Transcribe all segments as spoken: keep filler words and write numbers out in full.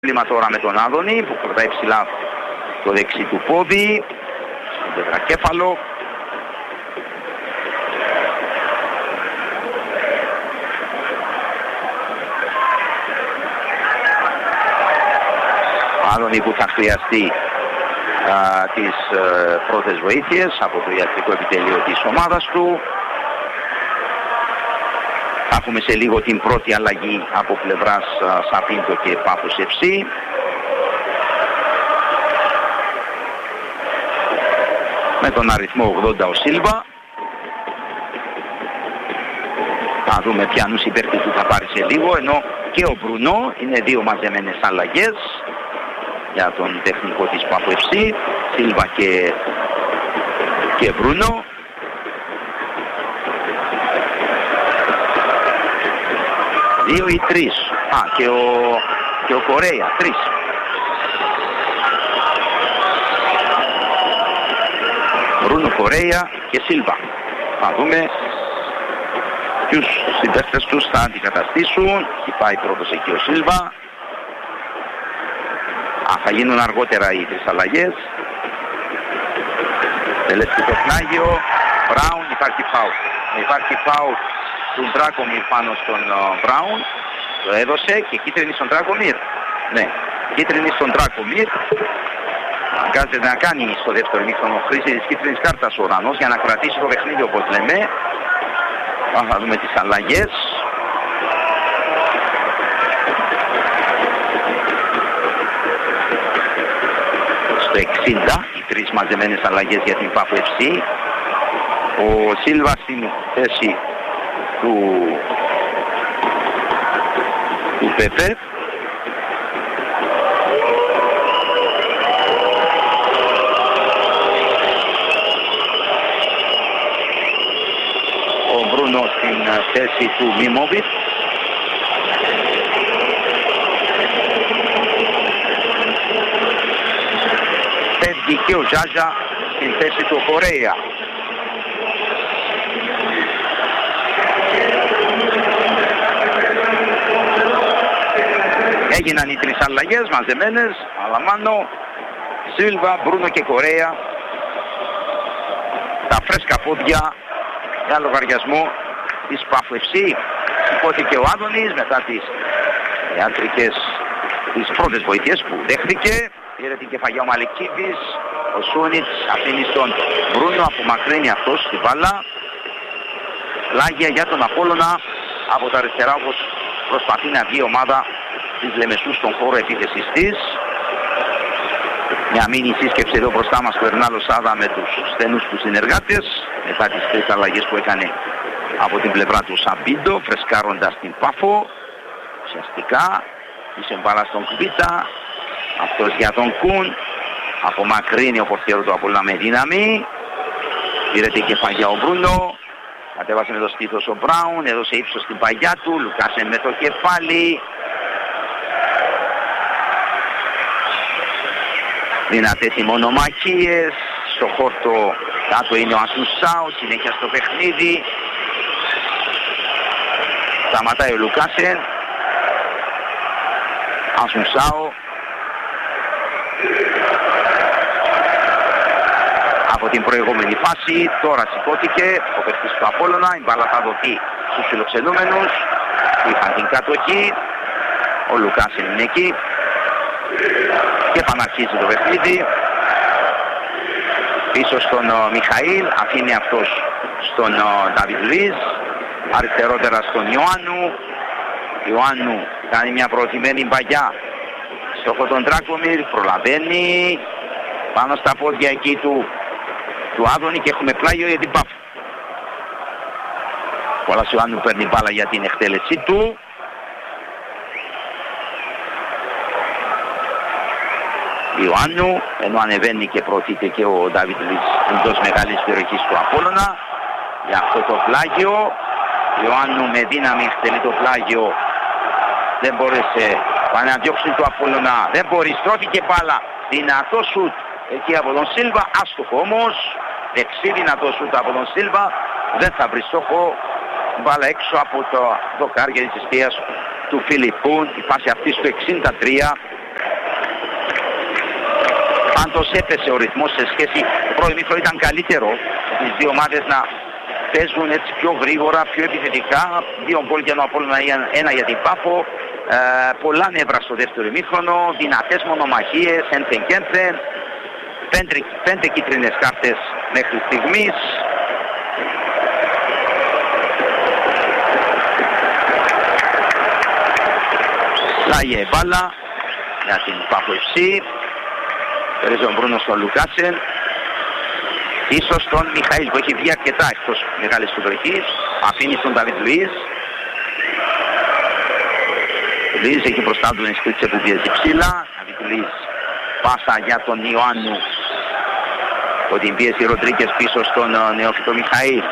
πρόβλημα τώρα με τον Άδωνη που κρατάει ψηλά το δεξί του πόδι, στον τετρακέφαλο. Άδωνη που θα χρειαστεί α, τις α, πρώτες βοήθειες από το ιατρικό επιτελείο της ομάδας του. Θα έχουμε σε λίγο την πρώτη αλλαγή από πλευράς α, Σαπίντο και Πάφος εφ σι. Με τον αριθμό ογδόντα ο Σίλβα. Θα δούμε ποιανούς υπέρτη του θα πάρει σε λίγο, ενώ και ο Μπρουνό είναι δύο μαζεμένες αλλαγές για τον τεχνικό της Πάφου εφ σι, Σίλβα και, και Μπρουνό. Δύο ή τρεις. Α, και ο, και ο Κορέα, τρεις. Μπρούνο, Κορέα και Σίλβα. Θα δούμε ποιους συμπαίκτες τους θα αντικαταστήσουν. Χυπάει πρώτος εκεί ο Σίλβα. Α, θα γίνουν αργότερα οι τρεις αλλαγές. Τελεστικό παιχνάγιο. Μπράουν, υπάρχει φάουλ. Υπάρχει φάουλ του Ντράκομιρ πάνω στον Μπράουν. Το έδωσε και κίτρινη στον Ντράκομιρ. Ναι, κίτρινη στον Ντράκομιρ. Αγκάζεται να κάνει στο δεύτερο ημίχρονο χρήση της κίτρινης κάρτας ο Ουρανός για να κρατήσει το παιχνίδι όπως λέμε. Θα δούμε τις αλλαγές. Στο εξήντα οι τρεις μαζεμένες αλλαγές για την Πάφου εφ σι. Ο Σίλβα στην θέση του, του Πέπε. Ο Μπρούνο στην θέση του Μίμοβιτ. Φεύγει και ο Ζάζα στην θέση του Κορέα. Έγιναν οι τρεις αλλαγές μαζεμένες, Αλαμάνο, Σίλβα, Μπρούνο και Κορέα. Τα φρέσκα πόδια για λογαριασμό της Πάφου εφ σι. Σηκώθηκε ο Άδωνης μετά τις ιατρικές, τις πρώτες βοήθειες που δέχθηκε. Πήρε την κεφαγιά ο Μαλικίδης, ο Σούνιτς αφήνει στον Μπρούνο, απομακρύνει αυτός την μπάλα. Πλάγια για τον Απόλλωνα από τα αριστερά όπως προσπαθεί να βγει η ομάδα της Λεμεσού στον χώρο επίθεσης της. Μια μήνυ σύσκεψη εδώ μπροστά μας του Ερνάλο Σάδα με τους στενούς του συνεργάτες μετά τις τρεις αλλαγές που έκανε από την πλευρά του Σαμπίντο, φρεσκάροντας την Πάφο. Ουσιαστικά είσαι μπάλα στον Κουμπίτα, αυτός για τον Κουν, απομακρύνει ο πορτιέρο του Απόλλωνα με δύναμη. Πήρε την κεφαγιά ο Μπρούνο, κατέβασε με το στήθος ο Μπράουν, έδωσε ύψος στην παγιά του, Λουκάσεν με το κεφάλι. Δυνατές οι μονομαχίες, στο χόρτο κάτω είναι ο Ασουνσάου, συνέχεια στο παιχνίδι. Σταματάει ο Λουκάσεν. Ασουνσάου. Από την προηγούμενη φάση, τώρα σηκώθηκε ο παίκτης του Απόλλωνα, η μπάλα θα δοθεί στους φιλοξενούμενους που είχαν την κατοχή. Ο Λουκάσεν είναι εκεί και επαναρχίζει το παιχνίδι. Πίσω στον uh, Μιχαήλ, αφήνει αυτός στον Ντάβιτ uh, Λουίς, αριστερότερα στον Ιωάννου. Ιωάννου κάνει μια προωθημένη μπαγιά στόχο τον Ντράκομιρ, προλαβαίνει πάνω στα πόδια εκεί του, του Άδωνη και έχουμε πλάγιο για την Πάφου. Κόλας Ιωάννου παίρνει μπάλα για την εκτέλεσή του. Ιωάννου, ενώ ανεβαίνει και προωθείται και ο Ντάβιτ Λουίς εντός μεγάλης περιοχής του Απόλλωνα για αυτό το πλάγιο. Ιωάννου με δύναμη εκτελεί το πλάγιο, δεν μπόρεσε, πάνε να διώξει του Απόλλωνα, δεν μπορεί, στρώθηκε μπάλα, δυνατό σουτ εκεί από τον Σίλβα, άστοχο όμως, δεξί δυνατό σουτ από τον Σίλβα, δεν θα βρει στόχο, μπάλα έξω από το δοκάρια της εστίας του Φιλιππούν, η φάση αυτή στο εξήντα τρία. Πάντως έπεσε ο ρυθμός σε σχέση, το πρώτο ημίχρονο ήταν καλύτερο, τις δύο ομάδες να παίζουν έτσι πιο γρήγορα, πιο επιθετικά, δύο γκολ για τον Απόλλωνα, ένα για την Πάφο, ε, πολλά νεύρα στο δεύτερο ημίχρονο, δυνατές μονομαχίες, ένθεν και ένθεν, πέντε, πέντε κίτρινες κάρτες μέχρι στιγμής. Λάγε μπάλα για την Πάφο εφ σι, παίζει ο Μπρούνο στον Λουκάσεν, ίσως τον Μιχαήλ που έχει βγει αρκετά εκτός μεγάλης συμμετοχής, αφήνει στον Νταβίτ Λουίς. Ο Λουίς έχει μπροστά του ένα σκρίτσε που πιέζει ψηλά, Νταβίτ Λουίς πάσα για τον Ιωάννου, που την πίεση Ροντρίκες πίσω στον νεόφυτο Μιχαήλ.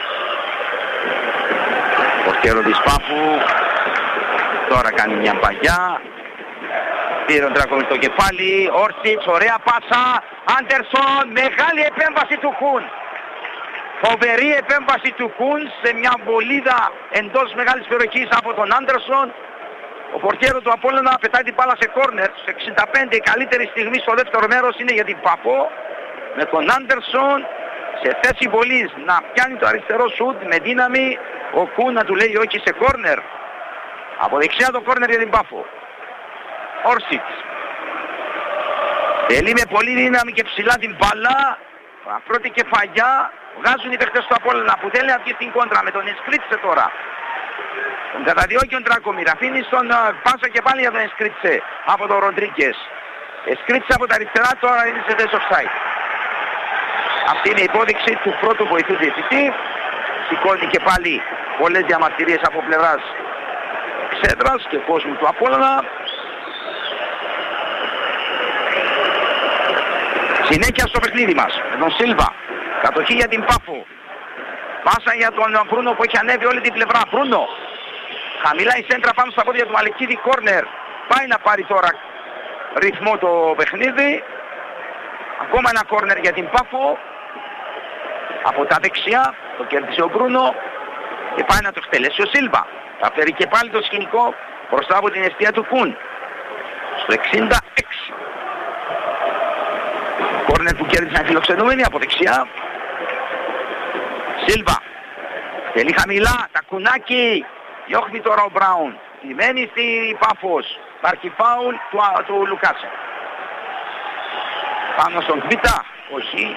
Πορτιέρο της Πάφου, τώρα κάνει μια μπαγιά. Πήρε ο Ντράκομιρ το κεφάλι, Όρσιτς, ωραία πάσα, Άντερσον, μεγάλη επέμβαση του Κουν. Φοβερή επέμβαση του Κουν σε μια μπολίδα εντός μεγάλης περιοχής από τον Άντερσον. Ο πορτιέρο του Απόλλωνα πετάει την μπάλα σε κόρνερ, σε εξήντα πέντε, η καλύτερη στιγμή στο δεύτερο μέρος είναι για την Πάφο. Με τον Άντερσον σε θέση βολής να πιάνει το αριστερό σουτ με δύναμη, ο Κουν να του λέει όχι σε κόρνερ. Από δεξιά το κόρνερ για την Πάφο. Όρσιτς. Θέλει με πολύ δύναμη και ψηλά την μπάλα. Πρώτη κεφαγιά. Βγάζουν οι παίχτες του Απόλλωνα που θέλει να βγει στην κόντρα με τον Εσκρίτσε τώρα. Τον καταδιώκει ο Ντράκομιρ. Αφήνει στον uh, πάσα και πάλι για τον Εσκρίτσε από τον Ροντρίκες. Εσκρίτσε από τα αριστερά τώρα είναι σε θέση offside. Αυτή είναι η υπόδειξη του πρώτου βοηθού διαιτητή. Σηκώνει και πάλι πολλές διαμαρτυρίες από πλευράς εξέδρας και κόσμου του Απόλλωνα. Συνέχεια στο παιχνίδι μας με τον Σίλβα. Κατοχή για την Πάφο. Πάσα για τον Μπρούνο που έχει ανέβει όλη την πλευρά. Μπρούνο. Χαμηλά η σέντρα πάνω στα πόδια του Μαλεκίδη. Κόρνερ. Πάει να πάρει τώρα ρυθμό το παιχνίδι. Ακόμα ένα κόρνερ για την Πάφο. Από τα δεξιά. Το κέρδισε ο Μπρούνο. Και πάει να το εκτελέσει ο Σίλβα. Θα φέρει και πάλι το σκηνικό μπροστά από την αιστεία του Κουν. Στο εξήντα έξι. Κόρνερ που κέρδισαν φιλοξενούμενοι από δεξιά. Σίλβα. Θέλει χαμηλά. Τα κουνάκι. Διώχνει τώρα ο Μπράουν. Μένει στη Πάφος. Υπάρχει φάουλ του, του Λουκάσεν. Πάνω στον Κβίτα. Όχι.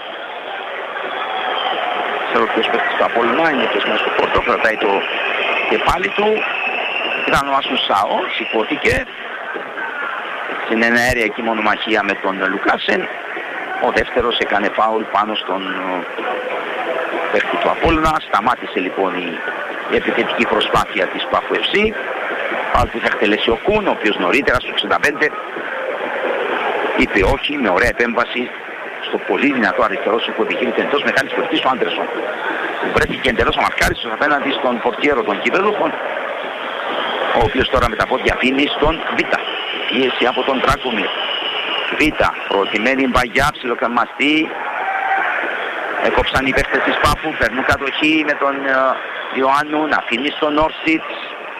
Ξέρω ποιος παίκτης του Απόλλωνα. Είναι ποιος μέσα στο πόρτο. Κρατάει το κεφάλι του. Ήταν ο Ασουσάο. Σηκώθηκε. Στην εναέρια εκεί μονομαχία με τον Λουκάσεν. Ο δεύτερος έκανε φάουλ πάνω στον παίκτη του Απόλλωνα. Σταμάτησε λοιπόν η, η επιθετική προσπάθεια της Πάφου εφ σι. Φάουλ που θα εκτελέσει ο Κουν, ο οποίος νωρίτερα στο εξήντα πέντε είπε όχι με ωραία επέμβαση στο πολύ δυνατό αριστερό σου που επιχείρησε εντός μεγάλης περιοχής του Άντερσον. Βρέθηκε εντελώς αμαρκάριστος απέναντι στον πορτιέρο των κυπέδουχων, ο οποίος τώρα με τα πόδια αφήνει στον Β. Πίεση από τον Ντράκομιρ. Β. Προτιμένη μπαγιά, ψιλοκαμαστή. Έκοψαν οι παίχτες της Πάφου, παίρνουν κατοχή με τον uh, Ιωάννου, να αφήνει στον Όρσιτς.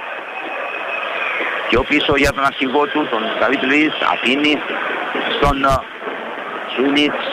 Πιο πίσω για τον αρχηγό του, τον Νταβίτ Λουίς, αφήνει στον uh, Σούνιτς.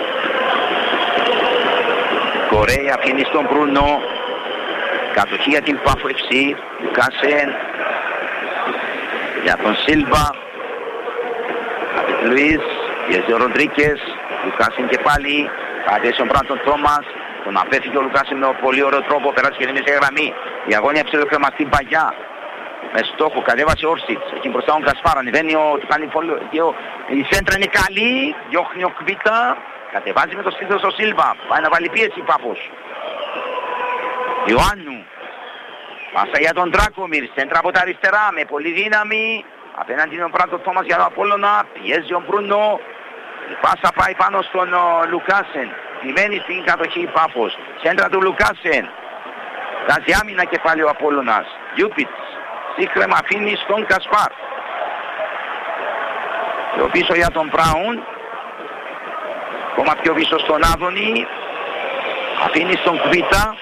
Κορέα αφήνει στον Μπρούνο. Κατοχή για την Πάφου εφ σι, Λουκάσεν. Για τον Σίλβα. Νταβίτ Λουίς, πιέζει ο Ροντρίκες. Λουκάσεν και πάλι. Κατέσαι ο Μπράντον Τόμας. Τον απέφυγε ο Λουκάσεν με πολύ ωραίο τρόπο. Περάσει και την μεσαία γραμμή. Η αγώνια ψιλοκρεμαστή μπαγιά. Με στόχο κατέβασε ο Όρσιτς. Εκεί μπροστά ο Γκασπάρ. Ανεβαίνει ο... του κάνει φόλιο. Η σέντρα είναι καλή. Διώχνει ο Κβίτα. Κατεβάζει με το στήθος στο Σίλβα. Πάει να βάλει πίεση η Πάφος. Ιωάννου. Πάσα για τον Ντράκομιρ. Σέντρα από τα αριστερά. Με πολύ δύναμη. Απέναντι τον Μπράντον Τόμας για τον Απόλλωνα. Πιέζει ο Μπρούνο. Η πάσα πάει πάνω στον uh, Λουκάσεν. Τιμένη στην κατοχή η Πάφος. Σέντρα του Λουκάσεν. Βγάζει άμυνα κεφάλι ο Απόλλωνας. Γιούπιτς. Σύγχρεμα αφήνει στον Κασπάρ. Πιο πίσω για τον Μπράουν. Ακόμα πιο πίσω στον Άδωνη. Αφήνει στον Κβίτα.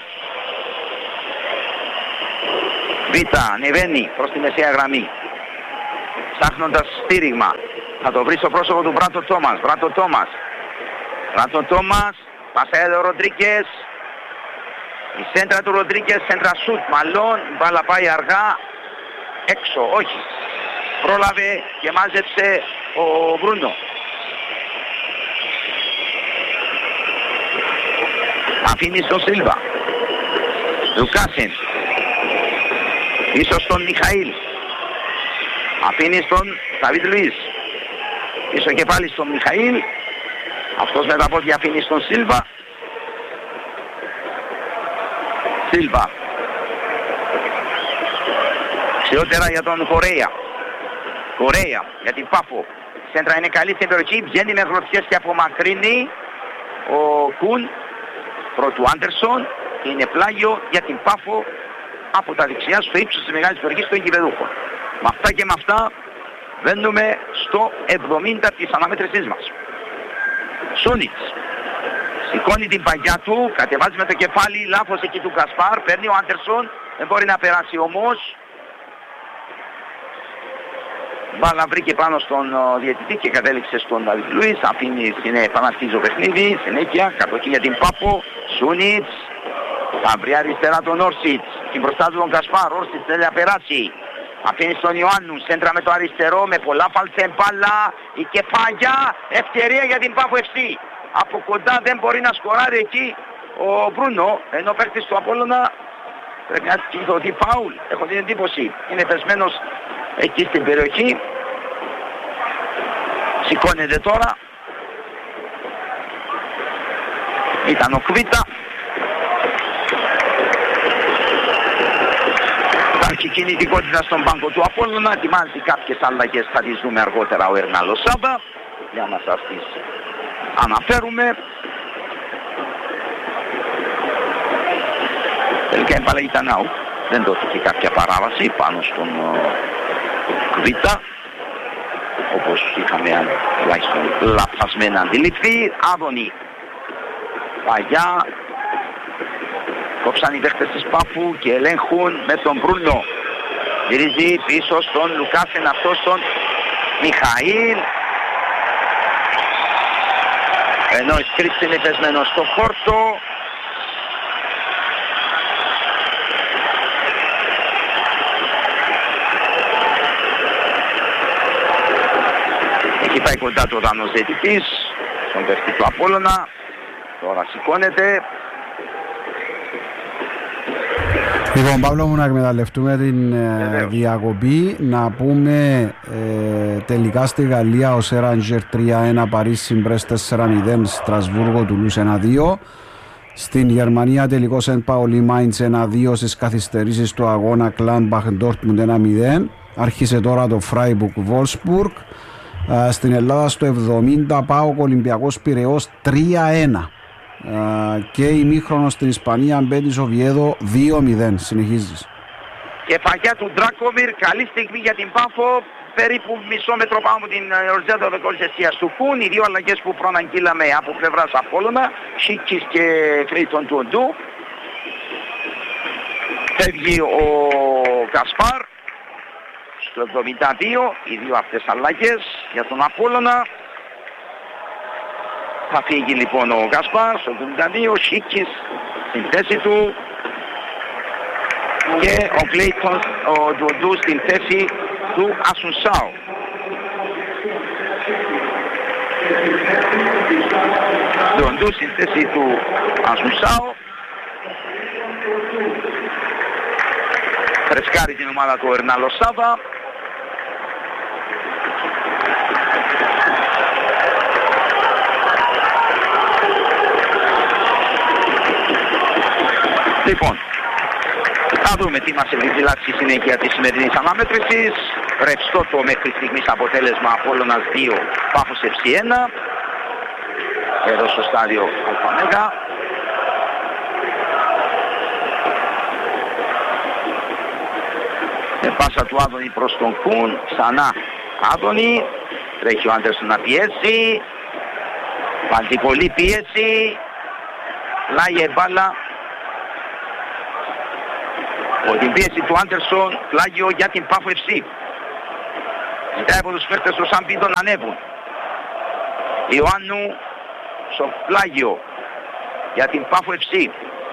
Κβίτα ανεβαίνει προς τη μεσαία γραμμή. Ψάχνοντας στήριγμα. Θα το βρει στο πρόσωπο του Μπράτο Τόμας. Μπράτο Τόμας. Μπράτο Τόμας. Πασαέδε ο Ροντρίκες. Η σέντρα του Ροντρίκες. Σέντρα σουτ. Μαλόν. Η μπάλα πάει αργά. Έξω. Όχι. Πρόλαβε και μάζεψε ο Μπρούνο. Αφήνει στον Σίλβα. Λουκάσιν. Πίσω στον Μιχαήλ. Αφήνει στον Δαβίδ Λουίς. Πίσω και πάλι στον Μιχαήλ. Αυτός με τα πόδια αφήνει στον Σίλβα. Σίλβα. Ξεότερα για τον Κορέα. Κορέα για την Πάφο. Σέντρα είναι καλή στην περιοχή. Βγαίνει με γροθιές και απομακρύνει ο Κουν. Πρώτου Άντερσον. Και είναι πλάγιο για την Πάφο από τα δεξιά στο ύψος της μεγάλης περιοχής των γηπεδούχων. Με αυτά και με αυτά βαίνουμε στο εβδομήντα της αναμέτρησής μας. Σούνιτς. Σηκώνει την παγιά του, κατεβάζει με το κεφάλι, λάθος εκεί του Κασπάρ, παίρνει ο Άντερσον, δεν μπορεί να περάσει όμως. Μπάλα βρήκε πάνω στον uh, διαιτητή και κατέληξε στον Δαβίδ Λουίς, αφήνει, επαναστίζει το παιχνίδι, συνέχεια, κατοχή για την Πάφο, Σούνιτς. Θα βρει αριστερά τον Όρσιτς, την μπροστά του τον Κασπάρ, Όρσιτς θέλει να περάσει. Αφήνει στον Ιωάννου, σέντρα με το αριστερό, με πολλά φαλτσέ μπάλα, η κεφάγια, ευκαιρία για την Πάφο εφ σι. Από κοντά δεν μπορεί να σκοράρει εκεί ο Μπρούνο, ενώ παίκτης του Απόλλωνα πρέπει να σκηθεί φάουλ, έχω την εντύπωση. Είναι πεσμένος εκεί στην περιοχή. Σηκώνεται τώρα. Ήταν ο Κβίτα. Υπάρχει κινητικότητα στον πάγκο του Απόλλωνα, ετοιμάζει κάποιες αλλαγές, θα τις δούμε αργότερα ο Ερνάλος Σάβα, για να σας τις αναφέρουμε. Τελικά η μπάλα ήταν out, δεν δόθηκε κάποια παράβαση πάνω στον Κβίτα, όπως είχαμε τουλάχιστον λαθασμένα αντιληφθεί. Άδωνη, παγιά. Κόψαν οι παίχτες της Πάφου και ελέγχουν με τον Μπρούνο. Γυρίζει πίσω στον Λουκάσεν, αυτός στον Μιχαήλ. Ενώ η Σκρίτς είναι πεσμένος στο χόρτο. Εκεί πάει κοντά του Δανός διαιτητής, στον παίχτη του Απόλλωνα. Τώρα σηκώνεται. Λοιπόν, Παύλο μου, να εκμεταλλευτούμε την ε, διακοπή, να πούμε ε, τελικά στη Γαλλία ο Σέραντζερ τρία ένα, Παρίσι Μπρες τέσσερα μηδέν, Στρασβούργο Τουλούς ένα δύο. Στην Γερμανία τελικό Σεντ Παολί Μάιντς ένα δύο, στις καθυστερήσεις του αγώνα Κλάνμπαχ Ντόρτμουντ ένα μηδέν. Άρχισε τώρα το Φράιμπουργκ Βόλσμπουργκ. Ε, στην Ελλάδα στο εβδομήντα ΠΑΟΚ Ολυμπιακός Πειραιώς τρία ένα. Uh, και ημίχρονο στην Ισπανία, Μπέτις Οβιέδο δύο μηδέν. Συνεχίζεις. Κεφαγιά του Ντράκοβιρ, καλή στιγμή για την Πάφο, περίπου μισό μέτρο πάνω από την οριζόντα δεκοστία του Κούν. Οι δύο αλλαγές που προαναγγείλαμε από πλευράς Απόλλωνα, Σίκης και Κλέιτον του Οντού. Φεύγει ο Κασπάρ στο εβδομήντα δύο, οι δύο αυτές αλλαγές για τον Απόλλωνα. Θα φύγει λοιπόν ο Γκασπάρ στο εβδομήντα δύο, Σίκης στην θέση του και ο Κλέιτον, ο Ντουντού στην θέση του Ασουνσάου. Ντουντού στην θέση του Ασουνσάου. Φρεσκάρει την ομάδα του Ερνάλος Σάβα. Λοιπόν, θα δούμε τι μας επιφυλάξει στη συνέχεια της σημερινής αναμέτρησης. Ρευστό το μέχρι στιγμής αποτέλεσμα Απόλλωνας δύο, Πάφος εφ σι ένα. Εδώ στο στάδιο Αλφαμέγα. Με πάσα του Άδωνη προς τον Κουν, ξανά Άδωνη. Τρέχει ο Άντερσον να πιέσει. Βάλει πολύ πίεση. Λάγε μπάλα. Από την πίεση του Άντερσον, πλάγιο για την Πάφο εφ σι. Ζητάει από τους παίκτες του Σαμπίντο να ανέβουν. Ιωάννου στο πλάγιο για την Πάφο εφ σι.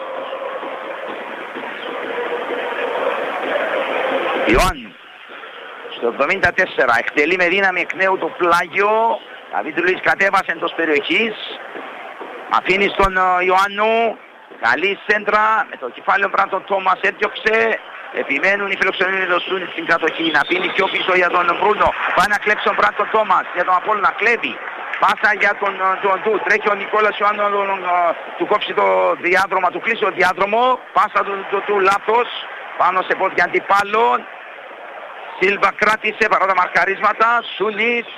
Ιωάννου στο εβδομήντα τέσσερα εκτελεί με δύναμη εκ νέου το πλάγιο. Δαβίδ Λουίς κατέβασε εντός περιοχής. Αφήνει στον Ιωάννου. Καλή σέντρα με το κεφάλαιο Μπράντον Τόμας έδιωξε. Επιμένουν οι φιλοξενούμενοι του Σούνιτ στην κατοχή. Να πίνει πιο πίσω για τον Μπρούνο. Πάει να κλέψει τον Μπράντον Τόμας. Για τον Απόλλωνα κλέβει. Πάσα για τον Τζοντού. Τρέχει ο Νικόλας Ιωάννου του κόψει το διάδρομο. Του κλείσει το διάδρομο. Πάσα του Τζοντού λάθος. Πάνω σε πόδια αντιπάλων. Σίλβα κράτησε παρά τα μαρκαρίσματα. Σούνιτ.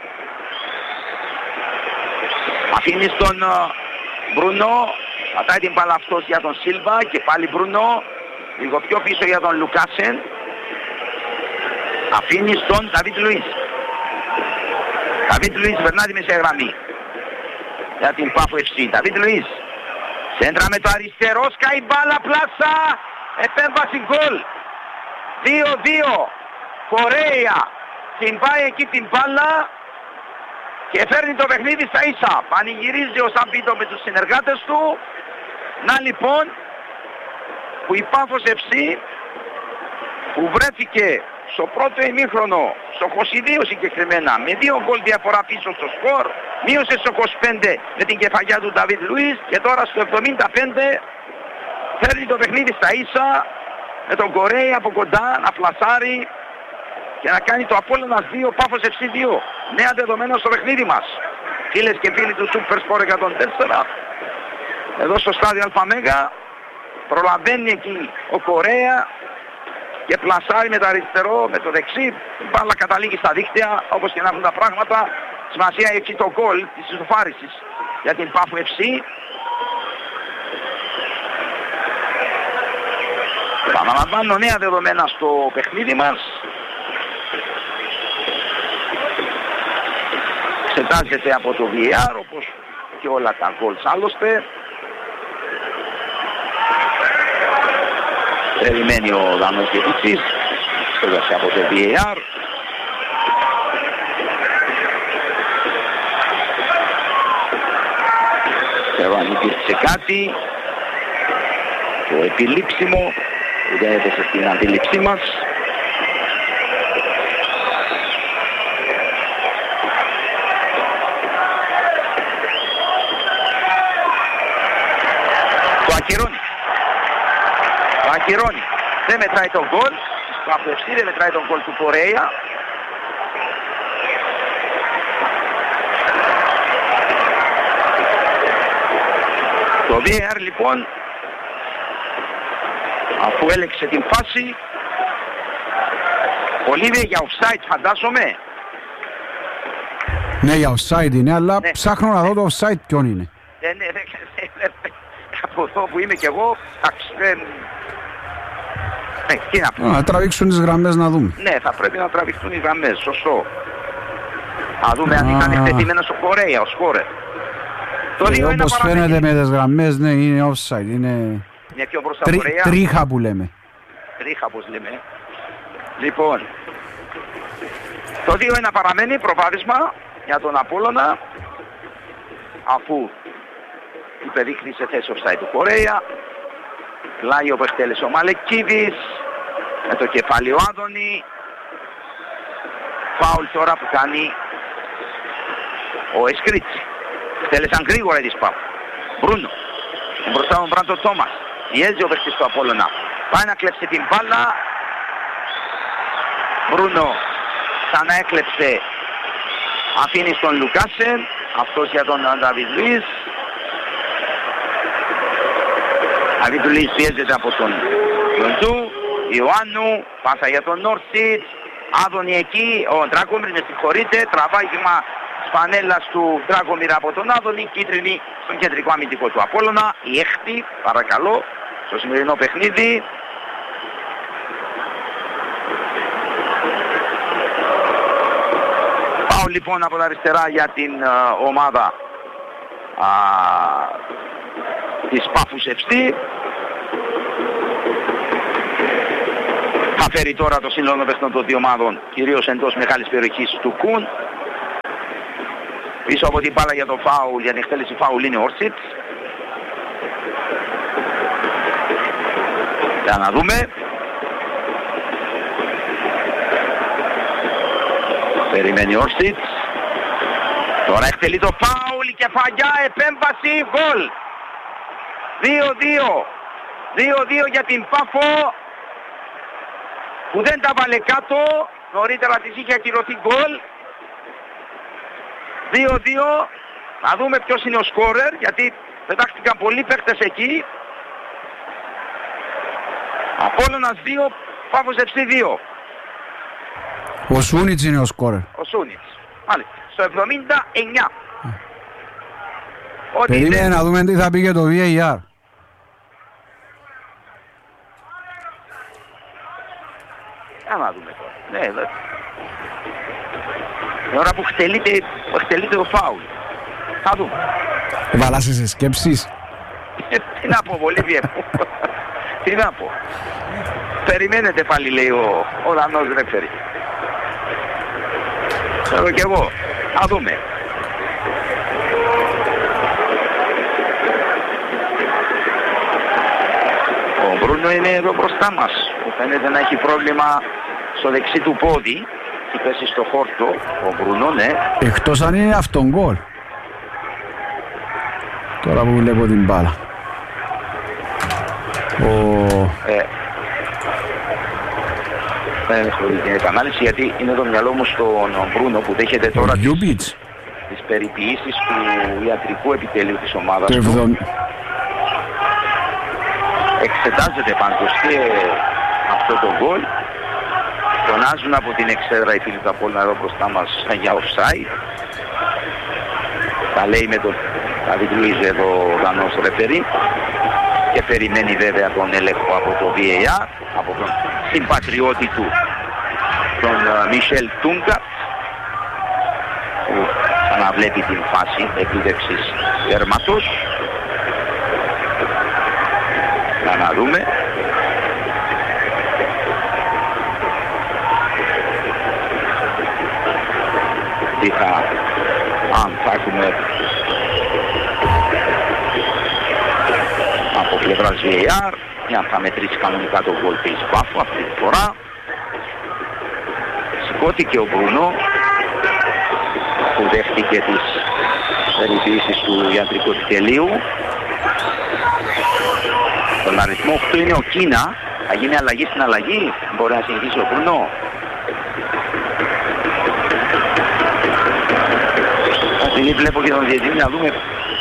Αφήνει στον Μπρούνο. Πατάει την μπάλα αυτός για τον Σίλβα και πάλι Μπρούνο. Λίγο πιο πίσω για τον Λουκάσεν. Αφήνει στον Δαβίδ Λουίς. Δαβίδ Λουίς περνά τη μεσαία γραμμή για την Πάφο εφ σι. Δαβίδ Λουίς. Σέντρα με το αριστερό. Σκάει μπάλα πλάσα. Επέμβαση γκολ. δύο δύο. Κορέα. Την πάει εκεί την μπάλα. Και φέρνει το παιχνίδι στα ίσα. Πανηγυρίζει ο Σαμπίντο με τους συνεργάτες του. Να λοιπόν που η Πάφος εφ σι που βρέθηκε στο πρώτο ημίχρονο, στο είκοσι δύο συγκεκριμένα, με δύο γκολ διαφορά πίσω στο σκορ, μείωσε στο είκοσι πέντε με την κεφαλιά του Νταβίδ Λουίς και τώρα στο εβδομήντα πέντε φέρνει το παιχνίδι στα ίσα με τον Κορέα από κοντά να πλασάρει και να κάνει το Απόλλωνας δύο, Πάφος εφ σι δύο. Νέα δεδομένα στο παιχνίδι μας. Φίλες και φίλοι του Super Sport εκατόν τέσσερα, εδώ στο στάδιο Αλφαμέγα, προλαβαίνει εκεί ο Κορέα και πλασάρει με το αριστερό, με το δεξί. Η μπάλα καταλήγει στα δίκτυα, όπως και να έχουν τα πράγματα. Σημασία έχει το γκολ της ισοφάρισης για την Πάφο εφ σι. Επαναλαμβάνω νέα δεδομένα στο παιχνίδι μας. Εξετάζεται από το βι έι αρ όπως και όλα τα γκολς άλλωστε. Περιμένει ο Δανός Γετίτσης. Εξέτασε από το βι έι αρ. Ξέρω αν υπήρξε κάτι το επιλήψιμο που δεν έδωσε στην αντίληψή μας. Το ακυρώνει. Το ακυρώνει. Δεν μετράει τον γκολ. Το απευθύνει, δεν μετράει τον γκολ του Κορέα. Το βι έι αρ λοιπόν, αφού έλεξε την φάση, Ολίβιε για offside φαντάζομαι. Ναι, για offside είναι, αλλά ναι. Ψάχνω να δω το offside ποιον είναι. Ναι, ναι, ναι, από εδώ που είμαι και εγώ, δεν... Ναι, τι να πούμε. Να τραβήξουν τις γραμμές να δούμε. Ναι, θα πρέπει να τραβήξουν οι γραμμές, σωστό. Να δούμε αν ήταν εκτεθειμένος ο Κορέα, ο σκόρερ. Ε, όπως φαίνεται με τις γραμμές, ναι, είναι offside, είναι... Είναι πιο μπροστά Τρί, Κορέα. Τρίχα που λέμε. Τρίχα πως λέμε. Λοιπόν, το δύο ένα παραμένει προβάδισμα για τον Απόλλωνα, αφού υπεδείχνει σε θέση offside του Κορέα. Πλάγιο που εκτέλεσε ο Μαλεκίδης, με το κεφάλι ο Άδωνη. Φάουλ τώρα που κάνει ο Εσκρίτσι. Εκτέλεσαν γρήγορα τις Πάου. Μπρούνο. Μπροστά τον Μπράντο Τόμας. Πιέζει ο παίκτης του Απόλλωνα. Πάει να κλέψει την μπάλα. Μπρούνο ξανά έκλεψε. Αφήνει στον Λουκάσεν. Αυτός για τον Νταβίδ Λουίς. Νταβίδ Λουίς πιέζεται από τον Λοντού. Ιωάννου. Πάσα για τον Νόρσιτ. Άδωνη εκεί. Ο Ντράκομιρ με συγχωρείτε. Τραβάγημα φανέλας του Ντράκομιρ από τον Άδωνη, κίτρινη στον κεντρικό αμυντικό του Απόλλωνα. Η έκτη, παρακαλώ, στο σημερινό παιχνίδι. Πάω λοιπόν από τα αριστερά για την uh, ομάδα uh, της Πάφους εφ σι. Θα φέρει τώρα το σύνολο παιχτών των δύο ομάδων, κυρίως εντός μεγάλης περιοχής του Κουν. Πίσω από την μπάλα για το φάουλ, για την εκτέλεση φάουλ είναι ο Όρσιτς. Για να δούμε. Περιμένει ο Όρσιτς. Τώρα εκτελεί το φάουλ, η κεφαλιά, επέμβαση, γκολ. δύο δύο. δύο δύο για την Πάφο, που δεν τα βάλε κάτω. Νωρίτερα της είχε ακυρωθεί γκολ. δύο δύο. Να δούμε ποιος είναι ο σκόρερ, γιατί πετάχτηκαν πολλοί παίκτες εκεί. Απόλλωνας δύο, Πάφος εφ σι δύο. Ο Σούνιτς είναι ο σκόρερ. Ο Σούνιτς. Μάλιστα. Στο εβδομήντα εννιά. Mm. Περίμενε είναι... να δούμε τι θα πει και το βι έι αρ. Για να δούμε τώρα. Ναι, δε. Η ώρα που χτελείται, χτελείται το φάουλ. Θα δούμε. Βάλασαι σε σκέψεις. Τι να πω, πολύ βιέπω. Τι να πω. Περιμένετε πάλι, λέει ο, ο Δανός ρεφερί. Θέλω κι εγώ. Θα δούμε. Ο Μπρούνο είναι εδώ μπροστά μας. Που φαίνεται να έχει πρόβλημα στο δεξί του πόδι. Έχει πέσει στο χόρτο. Ο Μπρούνο, ναι. Εκτός αν είναι αυτόν γκολ. Τώρα που βλέπω την μπάλα. Ο... Ε, δεν έχω την επανάληψη, γιατί είναι το μυαλό μου στον Μπρούνο που δέχεται τώρα τις, τις περιποιήσεις του ιατρικού επιτελείου της ομάδας του. Ευδο... Εξετάζεται πάντως και αυτό το γκολ. Φωνάζουν από την εξέδρα οι φίλοι του Απόλλωνα εδώ μπροστά μας για offside. Τα λέει με το... τα δικλούιζε εδώ ο Δανός ρεφερί. Και περιμένει βέβαια τον έλεγχο από το βι έι αρ, από τον συμπατριώτη του, τον Μισελ Τούγκα, που αναβλέπει την φάση επίδεξης τέρματος. Για να δούμε. Τι θα, αν θα έχουμε από πλευράς βι έι αρ, για να θα μετρήσει κανονικά το γκολ της Πάφου αυτή τη φορά. Σηκώθηκε ο Μπρούνο, που δέχτηκε τις περιποιήσεις του ιατρικού επιτελείου. Τον αριθμό οκτώ είναι ο Κίνα. Θα γίνει αλλαγή στην αλλαγή. Μπορεί να συνεχίσει ο Μπρούνο. Αυτή βλέπω και τον διετή να δούμε.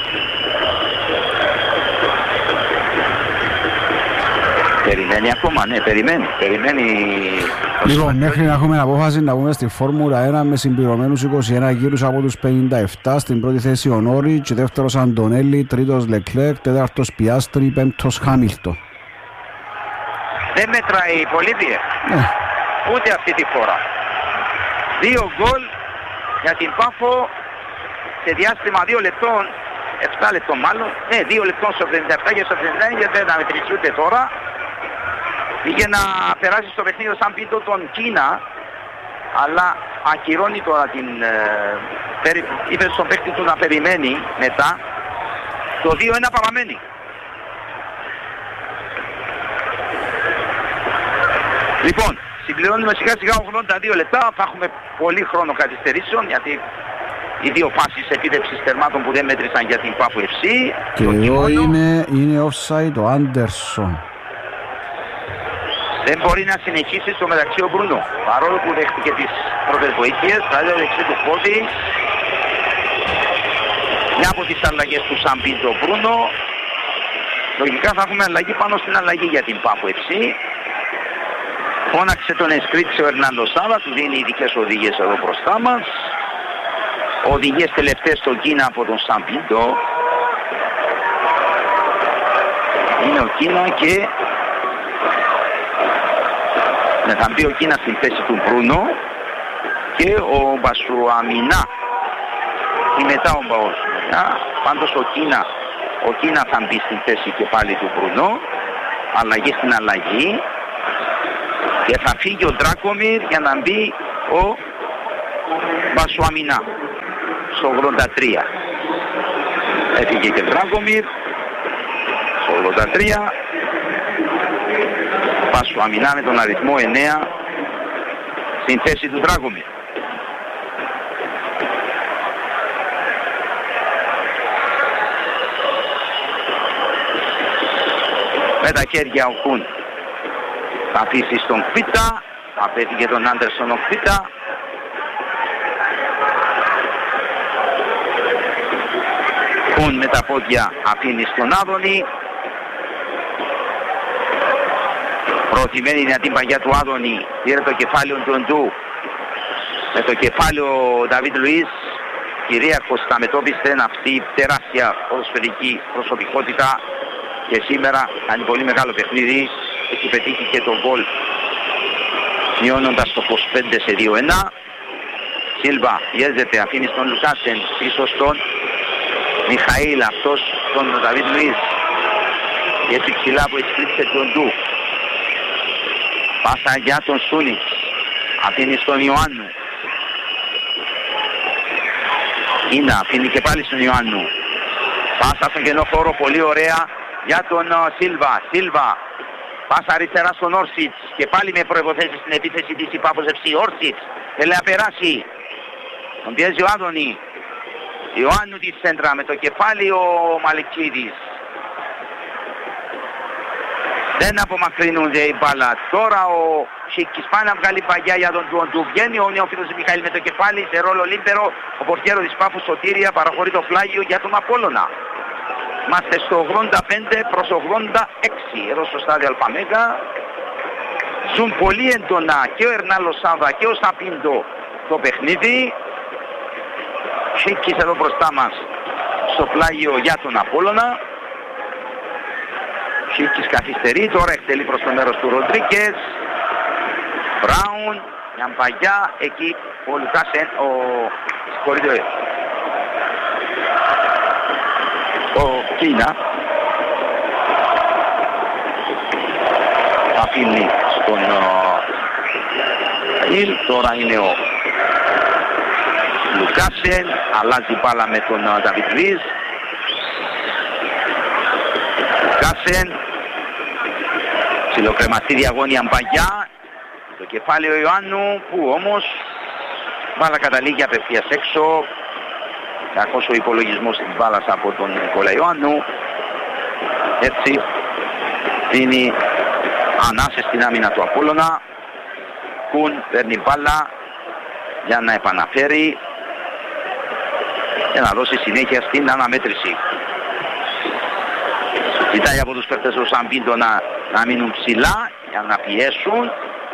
Περιμένει ακόμα, ναι, περιμένει, περιμένει... Λοιπόν, μέχρι να έχουμε απόφαση να βγούμε στη Φόρμουλα ένα με συμπληρωμένους είκοσι ένα γύρους από τους πενήντα επτά. Στην πρώτη θέση ο Νόριτς, δεύτερος Αντονέλη, τρίτος Λεκλέρκ, τέταρτος Πιάστρι, πέμπτος Χάμιλτον. Δεν μετράει πολύ διε. Ναι. Ούτε αυτή τη φορά. Δύο γκολ για την Πάφο σε διάστημα δύο λεπτών, επτά λεπτών μάλλον. Ναι, δύο λεπτών στο εβδομήντα επτά και στο εβδομήντα εννιά, γιατί δεν θα μετρήσει ούτε τώρα. Πήγε να περάσει στο παιχνίδι σαν πίτο τον Κίνα, αλλά ακυρώνει τώρα την... Ε, περι, είπε στον παίκτη του να περιμένει μετά. Το δύο ένα παραμένει. Λοιπόν, συμπληρώνουμε σιγά σιγά ογδόντα δύο λεπτά, θα έχουμε πολύ χρόνο καθυστερήσεων, γιατί οι δύο φάσεις επίδευσης τερμάτων που δεν μέτρησαν για την Πάφο εφ σι. Και εδώ είναι, είναι offside ο Άντερσον. Δεν μπορεί να συνεχίσει στο μεταξύ ο Μπρούνο, παρόλο που δέχτηκε τις πρώτες βοήθειες, θα έλεγε δεξί του πόδι. Μια από τις αλλαγές του Σαμπίντο Μπρούνο. Λογικά θα έχουμε αλλαγή πάνω στην αλλαγή για την Πάφο εφ σι. Φώναξε τον Εσκρίτση ο Ερνάντο Σάβα, του δίνει ειδικές οδηγίες εδώ μπροστά μας. Οδηγίες τελευταίες στον Κίνα από τον Σαμπίντο. Είναι ο Κίνα και... Ναι, θα μπει ο Κίνα στην θέση του Μπρούνο και ο Μπασουαμινά ή μετά ο Μπαοσμινά. Πάντως ο Κίνα, ο Κίνα θα μπει στην θέση και πάλι του Μπρούνο. Αλλαγή στην αλλαγή. Και θα φύγει ο Ντράκομιρ για να μπει ο Μπασουαμινά στο ογδόντα τρία. Έφυγε και ο Ντράκομιρ στο ογδόντα τρία. Μπασουαμινά με τον αριθμό εννέα στην θέση του Ντράκομιρ. Με τα χέρια ο Κουν θα αφήσει στον Κβίτα, απέφυγε τον Άντερσον ο Κβίτα. Κουν με τα πόδια αφήνει στον Άδωνη. Προωθημένη είναι την παγιά του Άδωνη, πήρε το κεφάλαιο του Ντου. Με το κεφάλαιο ο Νταβίτ Λουίς, κυρίαρχος τα μετώπιστε αυτή η τεράστια ποδοσφαιρική προσωπικότητα. Και σήμερα κάνει πολύ μεγάλο παιχνίδι, έχει πετύχει και το γκολ μειώνοντας το είκοσι πέντε σε δύο ένα. Σίλβα πιέζεται, αφήνει στον Λουκάσεν, πίσω στον Μιχαήλ, αυτός τον Νταβίτ Λουίς. Και έτσι ψηλά που εξυπλήψε τον Ντου. Πάσα για τον Σούνιτς, αφήνει στον Ιωάννου. Είναι, αφήνει και πάλι στον Ιωάννου. Πάσα στον κενό χώρο, πολύ ωραία για τον uh, Σίλβα. Σίλβα, πάσα αριστερά στον Όρσιτς και πάλι με προϋποθέσεις στην επίθεση της η Πάφος εφ σι. Όρσιτς θέλει να περάσει, τον πιέζει ο Άδωνη. Ιωάννου τη σέντρα με το κεφάλι ο Μαλικίδης. Δεν απομακρύνονται η μπάλα. Τώρα ο Σίκης πάει να βγάλει παγιά για τον Τουοντού. Βγαίνει ο νεόφιλος Μιχαήλ με το κεφάλι σε ρόλο λίμπερο. Ο πορτιέρο της Πάφου Σωτήρια παραχωρεί το φλάγιο για τον Απόλλωνα. Είμαστε στο ογδόντα πέντε προς ογδόντα έξι εδώ στο στάδιο Αλφαμέγα. Ζουν πολύ έντονα και ο Ερνάλο Σάβα και ο Σαπίντο το παιχνίδι. Σίκης εδώ μπροστά μας στο πλάγιο για τον Απόλλωνα. Σίκης καθυστερεί, τώρα εκτελεί προς το μέρος του Ροντρίκες. Μπράουν, μια παγιά, εκεί ο Λουκάσεν, ο... συγχωρείτε, ο Κίνα αφήνει στον Ιλ, τώρα είναι ο Λουκάσεν, αλλάζει μπάλα με τον Νταβίτ Λουίς. Λουκάσεν, ψιλοκρεμαστή διαγώνια μπαγιά, το κεφάλαιο Ιωάννου που όμως μπάλα καταλήγει απευθείας έξω. Κακός ο υπολογισμός της μπάλας από τον Νικόλα Ιωάννου. Έτσι δίνει ανάσες στην άμυνα του Απόλλωνα. Κουν παίρνει μπάλα για να επαναφέρει και να δώσει συνέχεια στην αναμέτρηση. Ζητάει από τους παίκτες του Σαμπίντο να, να μείνουν ψηλά για να πιέσουν.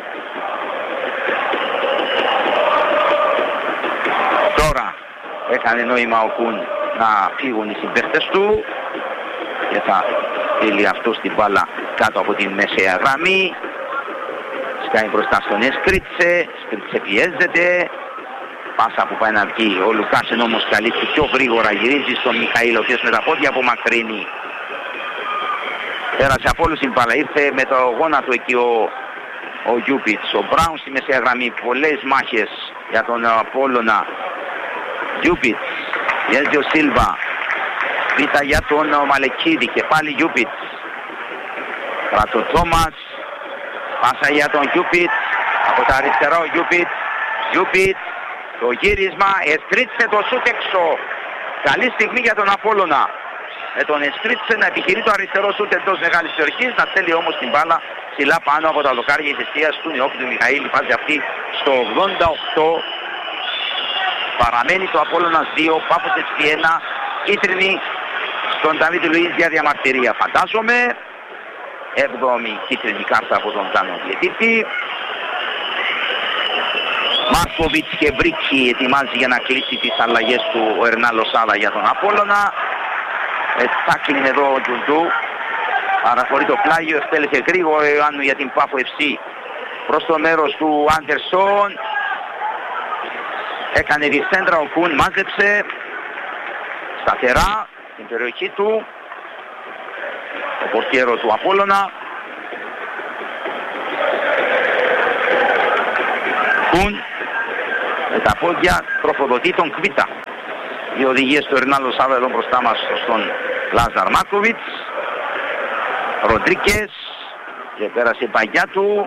Τώρα έκανε νόημα ο Κουν να φύγουν οι συμπαίκτες του και θα στείλει αυτό στην μπάλα κάτω από την μεσαία γραμμή. Σκάει μπροστά στον Εσκρίτσε, Εσκρίτσε πιέζεται. Πάσα που πάει να βγει, ο Λουκάσεν όμως καλύπτει πιο γρήγορα, γυρίζει στον Μιχαήλ, ο οποίος με τα πόδια απομακρύνει. Πέρασε από όλους την μπάλα, ήρθε με το γόνατο εκεί ο, ο Γιούπιτς, ο Μπράουν στη μεσαία γραμμή, πολλές μάχες για τον Απόλλωνα. Γιούπιτς, βγαίνει ο Σίλβα, βήτα για τον Μαλεκίδη και πάλι Γιούπιτς. Πρατο Τόμας, πάσα για τον Γιούπιτς, από τα αριστερά ο Γιούπιτς, Γιούπιτς, το γύρισμα, Εσκρίτσε το σούτ έξω. Καλή στιγμή για τον Απόλλωνα. Με τον Εσκρίτσε να επιχειρεί το αριστερό σούτ εντός μεγάλης περιοχής, να στέλνει όμως την μπάλα ψηλά πάνω από τα δοκάρια της εστίας του νεόφιλου Μιχαήλ. Φάση αυτή στο ογδόντα οκτώ. Παραμένει το Απόλλωνας δύο, Πάφος εφ σι ένα, κίτρινη στον Νταβίτ Λουίς για διαμαρτυρία. Φαντάζομαι, έβδομη κίτρινη κάρτα από τον Τάνο διαιτητή. Μάρκοβιτς και Βρίκη ετοιμάζει για να κλείσει τις αλλαγές του ο Ερνάλο Σάδα για τον Απόλλωνα. Με τάκλιν εδώ ο Τζουντού. Παραχωρεί το πλάγιο, εκτέλεσε γρήγορα ο Ιωάννου για την Πάφο εφ σι προς το μέρος του Άντερσον. Έκανε τη σέντρα, ο Κουν μάζεψε σταθερά στην περιοχή του ο πορτιέρο του Απόλλωνα. Κουν με τα πόδια τροφοδοτεί τον Κβίτα. Οι οδηγίες του Ερνάλο Σάβα εδώ μπροστά μας στον Λάζαρ Μάρκοβιτς. Ροντρίκες και πέρασε η παγιά του.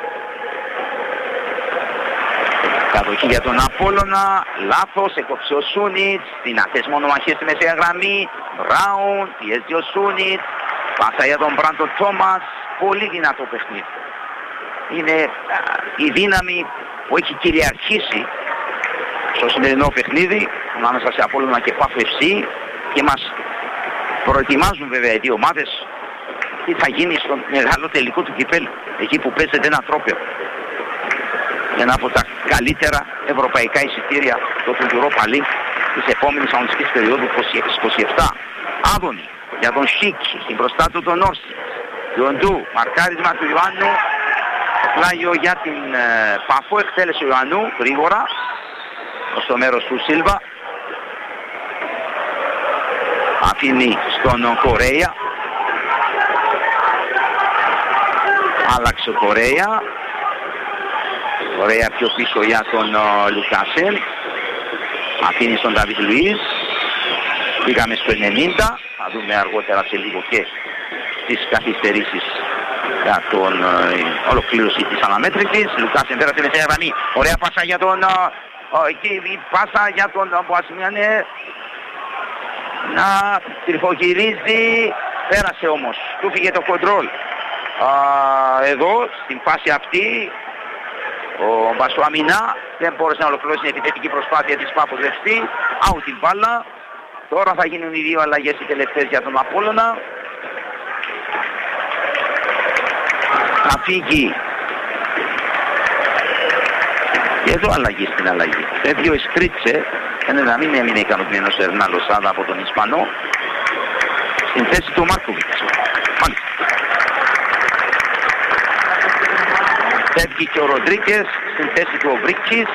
Κατοχή για τον Απόλλωνα, λάθος, έκοψε ο Σούνιτς, δυνατές μονομαχίες στη μεσαία γραμμή. Μπράουν, πιέζει ο Σούνιτς, πάσα για τον Μπράντο Τόμας, πολύ δυνατό παιχνίδι. Είναι α, η δύναμη που έχει κυριαρχήσει στο σημερινό παιχνίδι, ανάμεσα σε Απόλλωνα και Πάφο εφ σι, και μας προετοιμάζουν βέβαια οι δύο ομάδες τι θα γίνει στο μεγάλο τελικό του κυπέλλου, εκεί που παίζεται ένα τρόπαιο. Ένα από τα καλύτερα ευρωπαϊκά εισιτήρια του Europa League της επόμενης αγωνιστικής περίοδου είκοσι επτά. Άδωνη για τον Σίκη, στην μπροστά του τον Όρση. Ιοντού, μαρκάρισμα του Ιωάννου, πλάγιο για την ε, Πάφο, εκτέλεσε ο Ιωάννου γρήγορα στο μέρος του Σίλβα. Αφήνει στον Κορέα. Άλλαξε ο Κορέα. Κορέα πιο πίσω για τον uh, Λουκάσεν. Αφήνει στον Νταβίτ Λουίς. Πήγαμε στο ενενήντα. Θα δούμε αργότερα σε λίγο και τις καθυστερήσεις για τον uh, ολοκλήρωση της αναμέτρησης. Λουκάσεν πέρασε μεσαία γραμμή. Ωραία πάσα για τον uh, uh, εκεί, η πάσα για τον uh, Μποασιμιάνε. Να τριφογυρίζει. Πέρασε όμως. Του φύγε το κοντρόλ. Uh, εδώ στην φάση αυτή ο Μπασουαμινά δεν μπόρεσε να ολοκληρώσει την επιθετική προσπάθεια της Πάφος εφ σι. Out την μπάλα. Τώρα θα γίνουν οι δύο αλλαγές οι τελευταίες για τον Απόλλωνα. Θα φύγει και εδώ αλλαγή στην αλλαγή. Φεύγει ο Εσκρίτσε. Φαίνεται να μην έμεινε ικανοποιημένος ο Ερνάλο Σάδα από τον Ισπανό. Στην θέση του Μάρκοβιτς. Μάλιστα. Φεύγει και ο Ροντρίκες, στην θέση του ο Βρίκης.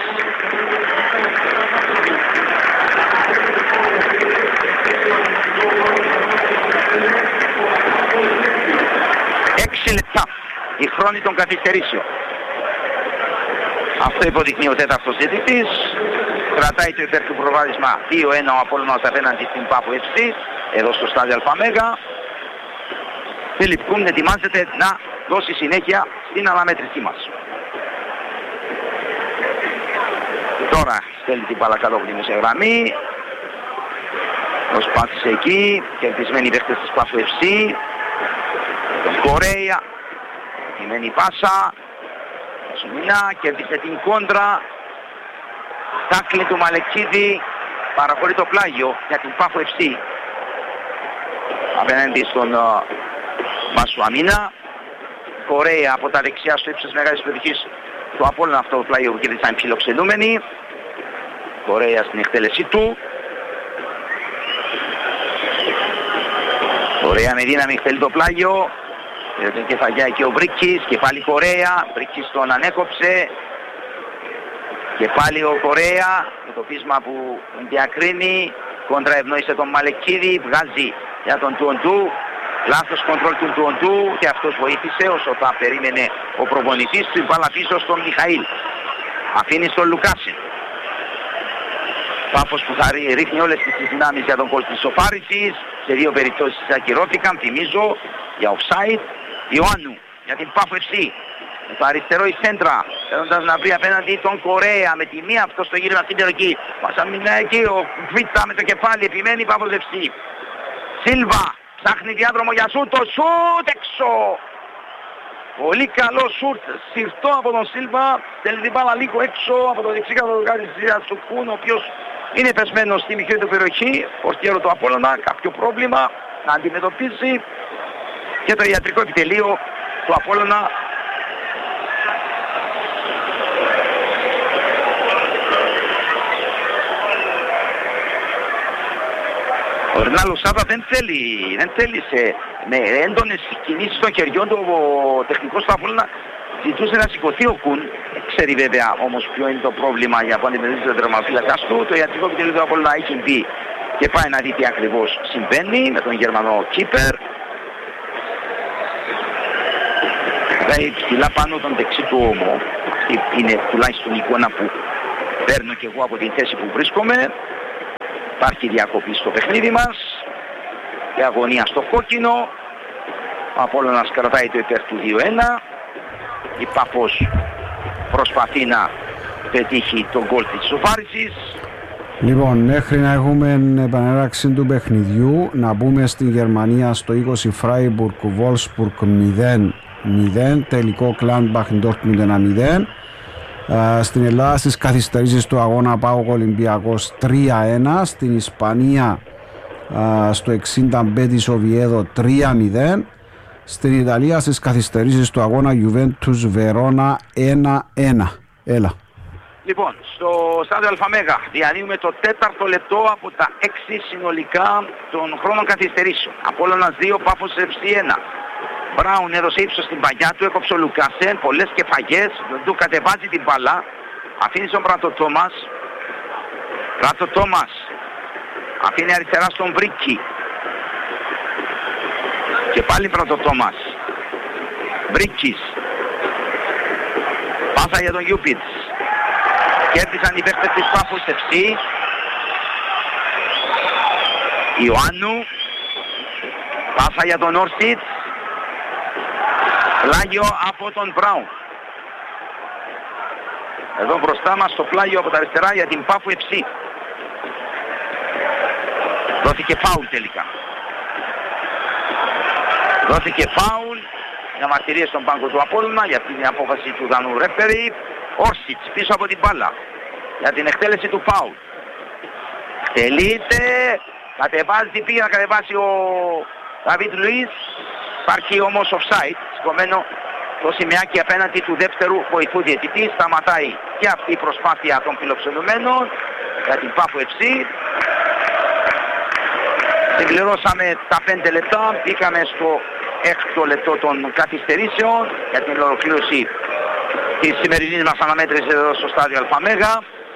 Έξι λεπτά η χρόνη των καθυστερήσεων. Αυτό υποδεικνύει ο τέταρτος διαιτητής. Κρατάει το υπέρ του προβάδισμα δύο ένα ο Απόλλωνας απέναντι στην Πάφο εφ σι, εδώ στο στάδιο Αλφαμέγα. Φίλιπ Κούν ετοιμάζεται να δώσει συνέχεια στην αναμέτρησή μας. Τώρα στέλνει την μπάλα κάτω από τη μεσαία γραμμή. Προσπάθησε εκεί, κερδισμένοι παίχτες της Πάφο εφ σι. Τον Κορέα, κερδισμένη πάσα. Σουμινά, κέρδισε την κόντρα. Τάκλι του Μαλεκίδη, παραχωρεί το πλάγιο για την Πάφο εφ σι. Απέναντι στον uh, Μασουαμίνα. Κορέα από τα δεξιά στο ύψος μεγάλης περιοχής του Απόλλωνα, αυτό το πλάγιο που κέρδισαν ψιλοξενούμενοι. Κορέα στην εκτέλεσή του. Κορέα με δύναμη εκτελεί το πλάγιο. Για την κεφαλιά εκεί ο Βρίκης και πάλι Κορέα. Βρίκης τον ανέκοψε. Και πάλι ο Κορέα με το πείσμα που διακρίνει. Κόντρα ευνόησε τον Μαλεκίδη. Βγάζει για τον Τουοντού. Λάθος κοντρόλ του Τουοντού και αυτός βοήθησε όσο τα περίμενε ο προπονητής του. Μπάλα πίσω στον Μιχαήλ. Αφήνει στον Λουκάσιν. Πάφος που θα ρίχνει όλες τις δυνάμεις για τον κόλ της ισοφάρισης. Σε δύο περιπτώσεις ακυρώθηκαν, θυμίζω, για offside. Ιωάννου για την Πάφο εφ σι. Με το αριστερό η σέντρα, θέλοντας να βρει απέναντι τον Κορέα. Με τη μία αυτό στο γύρισμα στην περιοχή. Πασαμινά εκεί, ο Βίτα με το κεφάλι, επιμένει Πάφο εφ σι. Σίλβα, ψάχνει διάδρομο για σούτ, το σούτ έξω. Πολύ καλό σούτ, συρτό από τον Σίλβα. Θέλει την μπάλα λίγο έξω από το δεξικάτω του Κούν, ο οποίος είναι πεσμένος στη μικρή του περιοχή. Πορτιέρο του Απόλλωνα, κάποιο πρόβλημα να αντιμετωπίσει. Και το ιατρικό επιτελείο του Απόλλωνα ο Ερνάλο Σάβα δεν θέλει, δεν θέλησε με έντονες κινήσεις των χεριών του ο τεχνικός του Απόλλωνα. Ζητούσε να σηκωθεί ο Κουν. Ξέρει βέβαια όμως ποιο είναι το πρόβλημα για να αντιμετωπίσει τον τερματοφύλακας του. Το ιατρικό επιτελείο του Απόλλωνα έχει μπει και πάει να δει τι ακριβώς συμβαίνει με τον Γερμανό κίπερ. Πάει ψηλά πάνω τον δεξί του ώμο. αυτή είναι τουλάχιστον η εικόνα που παίρνω και εγώ από την θέση που βρίσκομαι. Υπάρχει διακοπή στο παιχνίδι μας και αγωνία στο κόκκινο. Ο Απόλλωνας κρατάει το υπέρ του δύο ένα. Η Πάφος προσπαθεί να πετύχει τον γκολ της ισοφάρισης. Λοιπόν, μέχρι να έχουμε επανέλαξη του παιχνιδιού, να μπούμε στην Γερμανία στο είκοσι Φράιμπουργκ Βόλσπουργκ μηδέν μηδέν, τελικό Gladbach Dortmund ένα μηδέν. Uh, στην Ελλάδα στις καθυστερήσεις του αγώνα ΠΑΟΚ Ολυμπιακός τρία ένα, στην Ισπανία uh, στο εξήντα Μπέτις Οβιέδο τρία μηδέν, στην Ιταλία στις καθυστερήσεις του αγώνα Juventus Βερόνα ένα ένα. Έλα. Λοιπόν, στο στάδιο Αλφαμέγα διανύουμε το τέταρτο λεπτό από τα έξι συνολικά των χρόνων καθυστερήσεων. Απόλλωνας δύο, Πάφος εφ σι ένα. Μπράουν έδωσε ύψος στην παγιά του, έκοψε ο Λουκάσεν, πολλές κεφαγές, του κατεβάζει την μπάλα, αφήνει στον Πράτο Τόμας. Πράτο Τόμας αφήνει αριστερά στον Βρίκη. Και πάλι Πράτο Τόμας. Βρίκης. Πάσα για τον Γιούπιτς. Κέρδισαν οι παίκτες της Πάφος εφ σι. Ιωάννου. Πάσα για τον Όρσιτς. Πλάγιο από τον Μπράουν. Εδώ μπροστά μας το πλάγιο από τα αριστερά για την Πάφου εφ σι. Δόθηκε φάουλ τελικά. Δόθηκε φάουλ. Για μαρτυρίες στον πάγκο του Απόλλωνα για την απόφαση του Δανού ρέφερι. Όρσιτς πίσω από την μπάλα για την εκτέλεση του φάουλ. Εκτελείται. Κατεβάζει, πήγε να κατεβάσει ο Δαβίτ Λουίς. Υπάρχει όμως offside, σηκωμένο το σημαίακι απέναντι του δεύτερου βοηθού διαιτητή. Σταματάει και αυτή η προσπάθεια των φιλοξενουμένων για την Πάφο εφ σι. Συμπληρώσαμε τα πέντε λεπτά, μπήκαμε στο έκτο λεπτό των καθυστερήσεων για την ολοκλήρωση της σημερινής μας αναμέτρησης εδώ στο στάδιο Αλφαμέγα.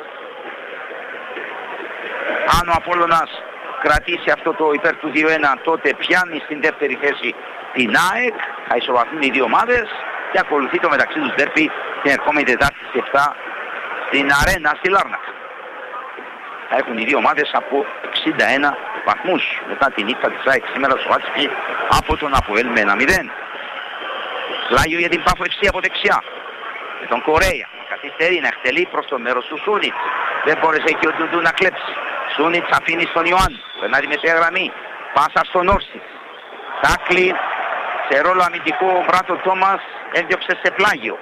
Αν ο Απόλλωνας κρατήσει αυτό το υπέρ του δύο ένα, τότε πιάνει στην δεύτερη θέση την ΑΕΚ, θα ισοβαθούν οι δύο ομάδες και ακολουθεί το μεταξύ τους ντέρμπι την ερχόμενη Τετάρτη στις επτά στην Αρένα στη Λάρνακα. Θα έχουν οι δύο ομάδες από εξήντα ένα βαθμούς μετά την ήττα της ΑΕΚ σήμερα στο Άτσικη από τον Αποέλ με ένα μηδέν. Πλάγιο για την Πάφο εφ σι από δεξιά με τον Κορέα, καθυστερεί να εκτελεί προς το μέρος του Σούνιτς. Δεν μπόρεσε εκεί ο Ντουντού να κλέψει. Σούνιτς αφήνει στον Ιωάννη, περνάει τη μεσαία γραμμή, πάσα στον Όρσιτς. Τάκλι σε ρόλο αμυντικό ο Μπράτο Τόμας έδιωξε σε πλάγιο.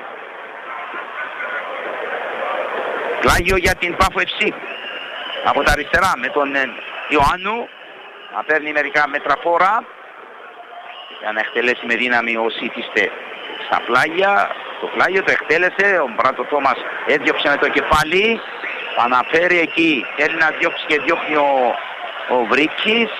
Πλάγιο για την Πάφο εφ σι από τα αριστερά με τον Ιωάννου να παίρνει μερικά μέτρα φόρα για να εκτελέσει με δύναμη ο Σίτιστε στα πλάγια. Το πλάγιο το εκτέλεσε, ο Μπράτο Τόμας έδιωξε με το κεφάλι, αναφέρει εκεί, θέλει να διώξει και διώχνει ο, ο Βρίκης.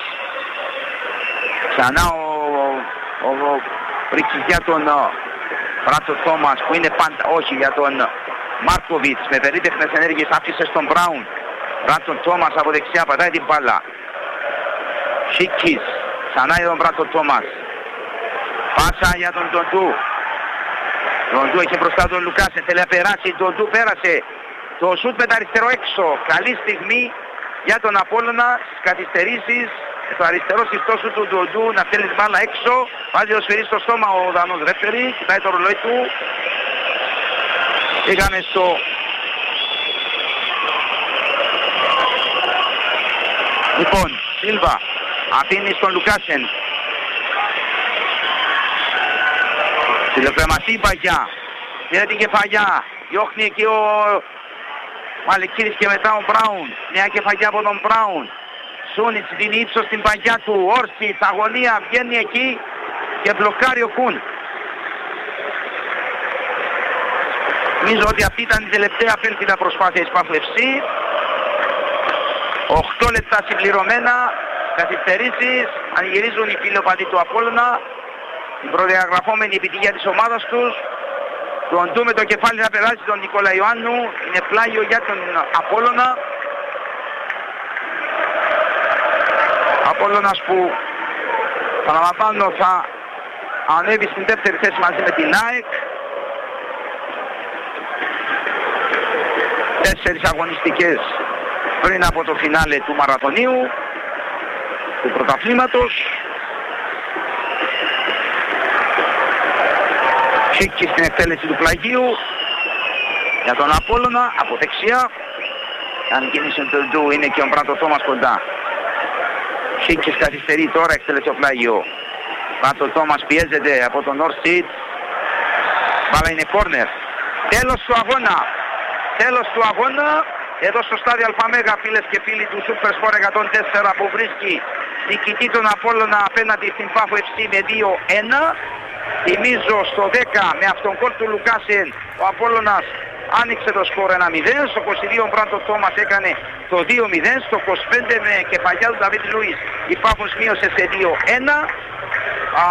Ξανά ο, ο, ο Βρίκης για τον Μπράτο Τόμας που είναι πάντα, όχι, για τον Μάρκοβιτς με περίτεχνες ενέργειες άφησε στον Μπράουν. Μπράτο Τόμας από δεξιά πατάει την μπάλα. Σίκης, ξανά για τον Μπράτο Τόμας. Πάσα για τον Ντοντού. Ντοντού έχει μπροστά τον Λουκάσεν, θέλει να περάσει, Ντοντού πέρασε. Το σούτ με τα αριστερό έξω. Καλή στιγμή για τον Απόλλωνα στις καθυστερήσεις. Το αριστερό συστό σου του Ντοντού να θέλει μπάλα έξω. Βάζει το σφυρί στο στόμα ο Δανός ρέφερι. Κοιτάει το ρολόι του. Πήγαμε στο... Λοιπόν, Σίλβα αφήνει στον Λουκάσεν. Τηλεπρεμαστή η παγιά. Πήρε την κεφαλιά. Διώχνει εκεί ο Μαλικίδης και μετά ο Μπράουν. Νέα κεφαλιά από τον Μπράουν. Σούνιτς δίνει ύψος στην παγιά του. Όρσιτς, αγωνία, βγαίνει εκεί και μπλοκάρει ο Κουν. Νομίζω ότι αυτή ήταν η τελευταία απέλπιδα προσπάθεια της Πάφου εφ σι. οκτώ λεπτά συμπληρωμένα, καθυστερήσεις, ανηγυρίζουν οι φιλοπαδοί του Απόλλωνα. Την προδιαγραφόμενη επιτυχία της ομάδας τους. Τον Ντού με το κεφάλι να περάσει τον Νικόλα Ιωάννου. Είναι πλάγιο για τον Απόλλωνα. Απόλλωνας που παραλαμβάνω θα ανέβει στην δεύτερη θέση μαζί με την ΑΕΚ. τέσσερις αγωνιστικές πριν από το φινάλε του μαραθωνίου του πρωταθλήματος. Σίκη στην εκτέλεση του πλαγίου για τον Απόλλωνα από δεξιά. Αν κίνηση του Ντου είναι και ο Μπράντο Τόμας κοντά. Σίκης καθυστερεί τώρα, εκτέλεση ο πλάγιο. Μπράντο Τόμας πιέζεται από τον Ορσίτ. Μπάλα είναι κόρνερ. Τέλος του αγώνα. Τέλος του αγώνα. Εδώ στο στάδιο Αλφαμέγα, φίλες και φίλοι του Super Sport εκατόν τέσσερα, που βρίσκει νικητή τον Απόλλωνα απέναντι στην Πάφο εφ σι με δύο ένα. Θυμίζω στο δέκα με αυτόν κόλ του Λουκάσεν ο Απόλλωνας άνοιξε το σκορ ένα μηδέν. Στο είκοσι δύο ο Μπράντο Τόμας έκανε το δύο μηδέν. Στο είκοσι πέντε με κεφαλιά του Νταβίτ Λουίς η Πάφος μείωσε σε δύο ένα. Α,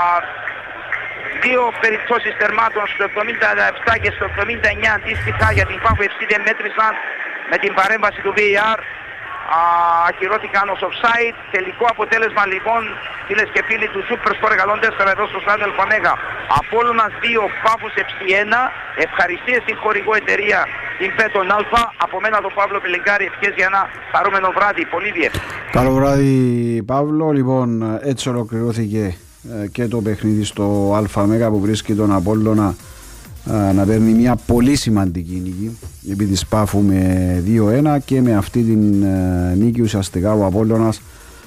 δύο περιπτώσεις τερμάτων στο εβδομήντα επτά και στο εβδομήντα εννιά αντίστοιχα για την Πάφο εφ σι δεν μέτρησαν. Με την παρέμβαση του βι έι αρ α, ακυρώθηκαν ως offside. Τελικό αποτέλεσμα λοιπόν, φίλες και φίλοι του Super Sport εκατόν τέσσερα εδώ στο στάδιο Αλφαμέγα. Απόλλωνας δύο, Πάφος εφ σι ένα. Ευχαριστίες στην χορηγό εταιρεία την Πέτον Αλφα. Από μένα τον Παύλο Πελεγκάρη, ευχές για ένα χαρούμενο βράδυ. Πολύ διεύθυνση. Καλό βράδυ Παύλο. Λοιπόν, έτσι ολοκληρώθηκε και το παιχνίδι στο Αλφαμέγα που βρίσκει τον Απόλλωνα να παίρνει μια πολύ σημαντική νίκη επί της Πάφου με δύο ένα, και με αυτή την νίκη ουσιαστικά ο Απόλλωνας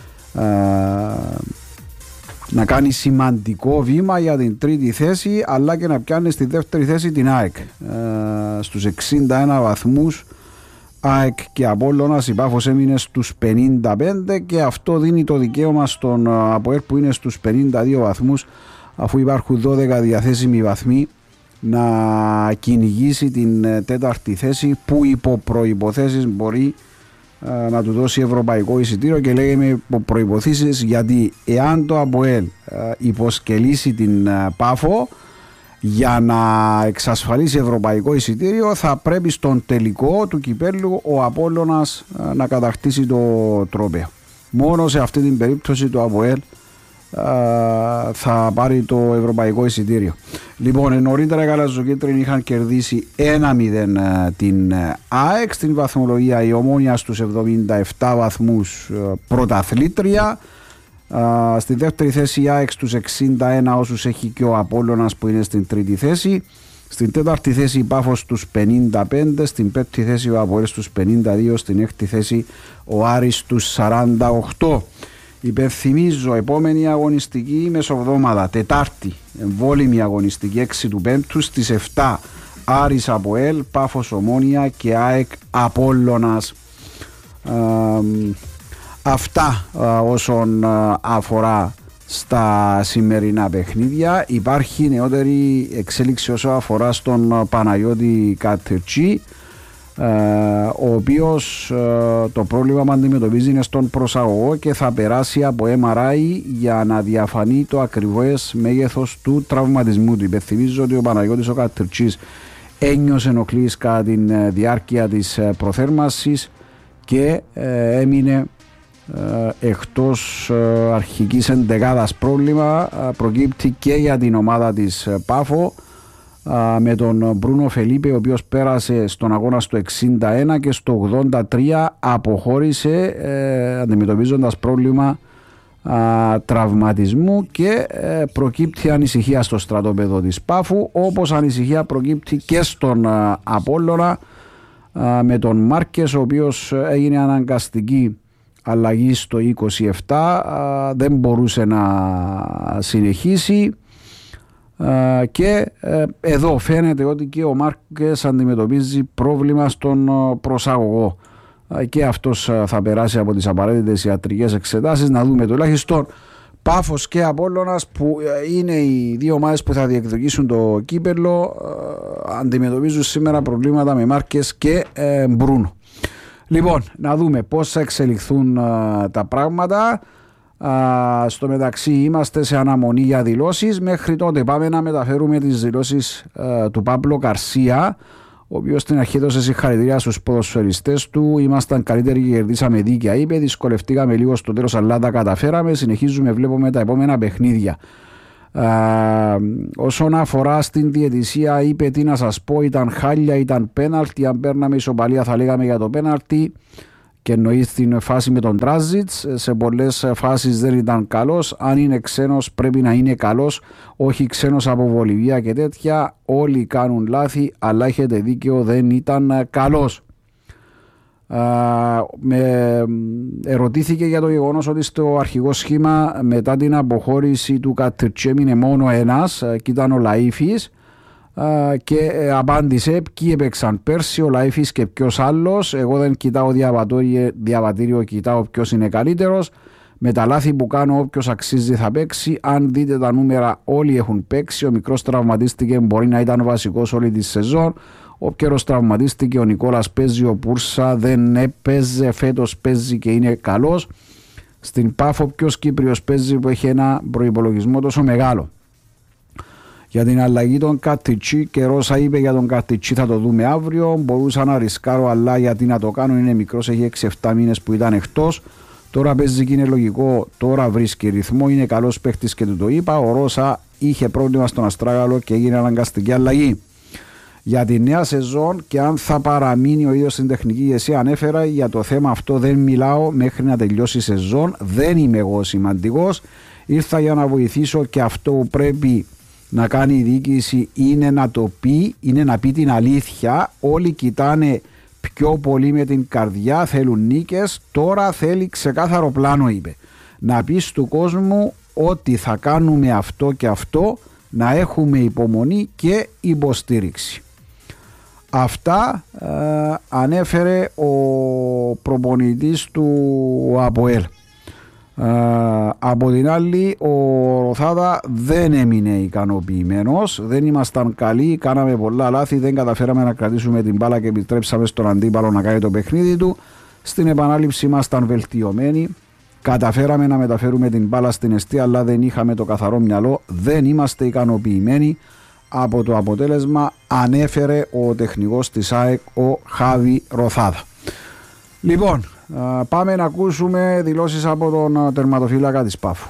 να κάνει σημαντικό βήμα για την τρίτη θέση, αλλά και να πιάνει στη δεύτερη θέση την ΑΕΚ στους εξήντα ένα βαθμούς. ΑΕΚ και Απόλλωνας, η Πάφος έμεινε στους πενήντα πέντε και αυτό δίνει το δικαίωμα στον ΑΠΟΕΛ που είναι στους πενήντα δύο βαθμούς, αφού υπάρχουν δώδεκα διαθέσιμοι βαθμοί, να κυνηγήσει την τέταρτη θέση που υπό προϋποθέσεις μπορεί ε, να του δώσει ευρωπαϊκό εισιτήριο. Και λέγαμε υπό προϋποθέσεις γιατί εάν το ΑΠΟΕΛ ε, υποσκελίσει την ε, Πάφο για να εξασφαλίσει ευρωπαϊκό εισιτήριο, θα πρέπει στον τελικό του κυπέλλου ο Απόλλωνας ε, να κατακτήσει το τρόπαιο. Μόνο σε αυτή την περίπτωση το ΑΠΟΕΛ θα πάρει το ευρωπαϊκό εισιτήριο. Λοιπόν, νωρίτερα οι γαλαζοκίτρινοι είχαν κερδίσει ένα μηδέν την ΑΕΚ. Στην βαθμολογία η Ομόνοια στους εβδομήντα επτά βαθμούς, πρωταθλήτρια. Στη δεύτερη θέση η ΑΕΚ στους εξήντα ένα, όσους έχει και ο Απόλλωνας που είναι στην τρίτη θέση. Στην τέταρτη θέση η Πάφος στους πενήντα πέντε, στην πέμπτη θέση ο ΑΠΟΕΛ στους πενήντα δύο, στην έκτη θέση ο Άρης στους σαράντα οκτώ. Υπενθυμίζω, επόμενη αγωνιστική μεσοβδόμαδα, Τετάρτη, εμβόλυμη αγωνιστική έξι του Πέμπτου στις επτά, Άρης ΑΠΟΕΛ, Πάφος Ομόνοια και ΑΕΚ Απόλλωνας. Ε, αυτά ε, όσον ε, αφορά στα σημερινά παιχνίδια. Υπάρχει νεότερη εξέλιξη όσο αφορά στον Παναγιώτη Κατερτσί, ο οποίος το πρόβλημα που αντιμετωπίζει είναι στον προσαγωγό και θα περάσει από εμ αρ άι για να διαφανεί το ακριβές μέγεθος του τραυματισμού του. Υπενθυμίζω ότι ο Παναγιώτης ο Κατερτσής ένιωσε ενοχλήσεις κατά τη διάρκεια της προθέρμανσης και έμεινε εκτός αρχικής εντεκάδας. Πρόβλημα προκύπτει και για την ομάδα της Πάφο με τον Μπρούνο Φελίπε, ο οποίος πέρασε στον αγώνα στο εξήντα ένα και στο ογδόντα τρία αποχώρησε ε, αντιμετωπίζοντας πρόβλημα α, τραυματισμού και ε, προκύπτει ανησυχία στο στρατόπεδο της Πάφου, όπως ανησυχία προκύπτει και στον α, Απόλλωνα α, με τον Μάρκες, ο οποίος έγινε αναγκαστική αλλαγή στο είκοσι επτά, α, δεν μπορούσε να συνεχίσει. Uh, και uh, εδώ φαίνεται ότι και ο Μάρκες αντιμετωπίζει πρόβλημα στον uh, προσαγωγό uh, και αυτός uh, θα περάσει από τις απαραίτητες ιατρικές εξετάσεις. Να δούμε τουλάχιστον Πάφος και Απόλλωνας, που uh, είναι οι δύο ομάδες που θα διεκδικήσουν το κύπελλο, uh, αντιμετωπίζουν σήμερα προβλήματα με Μάρκες και uh, Μπρούνο. Λοιπόν, να δούμε πώς θα εξελιχθούν uh, τα πράγματα. Uh, στο μεταξύ είμαστε σε αναμονή για δηλώσεις. Μέχρι τότε πάμε να μεταφέρουμε τις δηλώσεις uh, του Παύλο Καρσία, ο οποίος στην αρχή έδωσε συγχαρητήρια στους ποδοσφαιριστές του. Ήμασταν καλύτεροι και κερδίσαμε δίκαια, είπε. Δυσκολευτήκαμε λίγο στο τέλος, αλλά τα καταφέραμε. Συνεχίζουμε, βλέπουμε τα επόμενα παιχνίδια. Uh, όσον αφορά στην διαιτησία, είπε τι να σας πω, ήταν χάλια, ήταν πέναλτι. Αν παίρναμε ισοπαλία θα λέγαμε για το πέναλτι, και εννοεί στην φάση με τον Τράζιτς. Σε πολλές φάσεις δεν ήταν καλός. Αν είναι ξένος πρέπει να είναι καλός, όχι ξένος από Βολιβία και τέτοια. Όλοι κάνουν λάθη, αλλά έχετε δίκαιο, δεν ήταν καλός. Uh, με, ερωτήθηκε για το γεγονός ότι στο αρχικό σχήμα μετά την αποχώρηση του Κατριτζέ έμεινε μόνο ένας uh, και ήταν ο Λαΐφης, uh, και uh, απάντησε ποιοι έπαιξαν πέρσι, ο Λαΐφης και ποιος άλλος. Εγώ δεν κοιτάω διαβατήριο, διαβατήριο κοιτάω ποιος είναι καλύτερος. Με τα λάθη που κάνω όποιος αξίζει θα παίξει. Αν δείτε τα νούμερα όλοι έχουν παίξει. Ο μικρός τραυματίστηκε, μπορεί να ήταν βασικός όλη τη σεζόν. Ο Πιέρος τραυματίστηκε, ο Νικόλας παίζει, ο Πούρσα δεν έπαιζε, φέτος παίζει και είναι καλός. Στην Πάφο ποιος Κύπριος παίζει που έχει ένα προϋπολογισμό τόσο μεγάλο? Για την αλλαγή των Κατιτσί, και Ρώσα είπε για τον Κατιτσί θα το δούμε αύριο. Μπορούσα να ρισκάρω, αλλά γιατί να το κάνω, είναι μικρός, έχει έξι εφτά μήνες που ήταν εκτός. Τώρα παίζει και είναι λογικό, τώρα βρίσκει ρυθμό, είναι καλός παίχτης και του το είπα. Ο Ρώσα είχε πρόβλημα στον Αστράγαλο και έγινε αναγκαστική αλλαγή. Για τη νέα σεζόν και αν θα παραμείνει ο ίδιος στην τεχνική ηγεσία, ανέφερα για το θέμα αυτό δεν μιλάω μέχρι να τελειώσει η σεζόν. Δεν είμαι εγώ σημαντικός. Ήρθα για να βοηθήσω και αυτό που πρέπει να κάνει η διοίκηση είναι να το πει, είναι να πει την αλήθεια. Όλοι κοιτάνε πιο πολύ με την καρδιά, θέλουν νίκες. Τώρα θέλει ξεκάθαρο πλάνο, είπε. Να πει του κόσμου ότι θα κάνουμε αυτό και αυτό, να έχουμε υπομονή και υποστήριξη. Αυτά ε, ανέφερε ο προπονητής του ΑΠΟΕΛ. Ε, από την άλλη, ο Ροθάδα δεν έμεινε ικανοποιημένος. Δεν ήμασταν καλοί, κάναμε πολλά λάθη, δεν καταφέραμε να κρατήσουμε την μπάλα και επιτρέψαμε στον αντίπαλο να κάνει το παιχνίδι του. Στην επανάληψη ήμασταν βελτιωμένοι. Καταφέραμε να μεταφέρουμε την μπάλα στην εστία, αλλά δεν είχαμε το καθαρό μυαλό. Δεν είμαστε ικανοποιημένοι από το αποτέλεσμα, ανέφερε ο τεχνικός της ΑΕΚ, ο Χάβι Ροθάδα. Λοιπόν, πάμε να ακούσουμε δηλώσεις από τον τερματοφύλακα της Πάφου.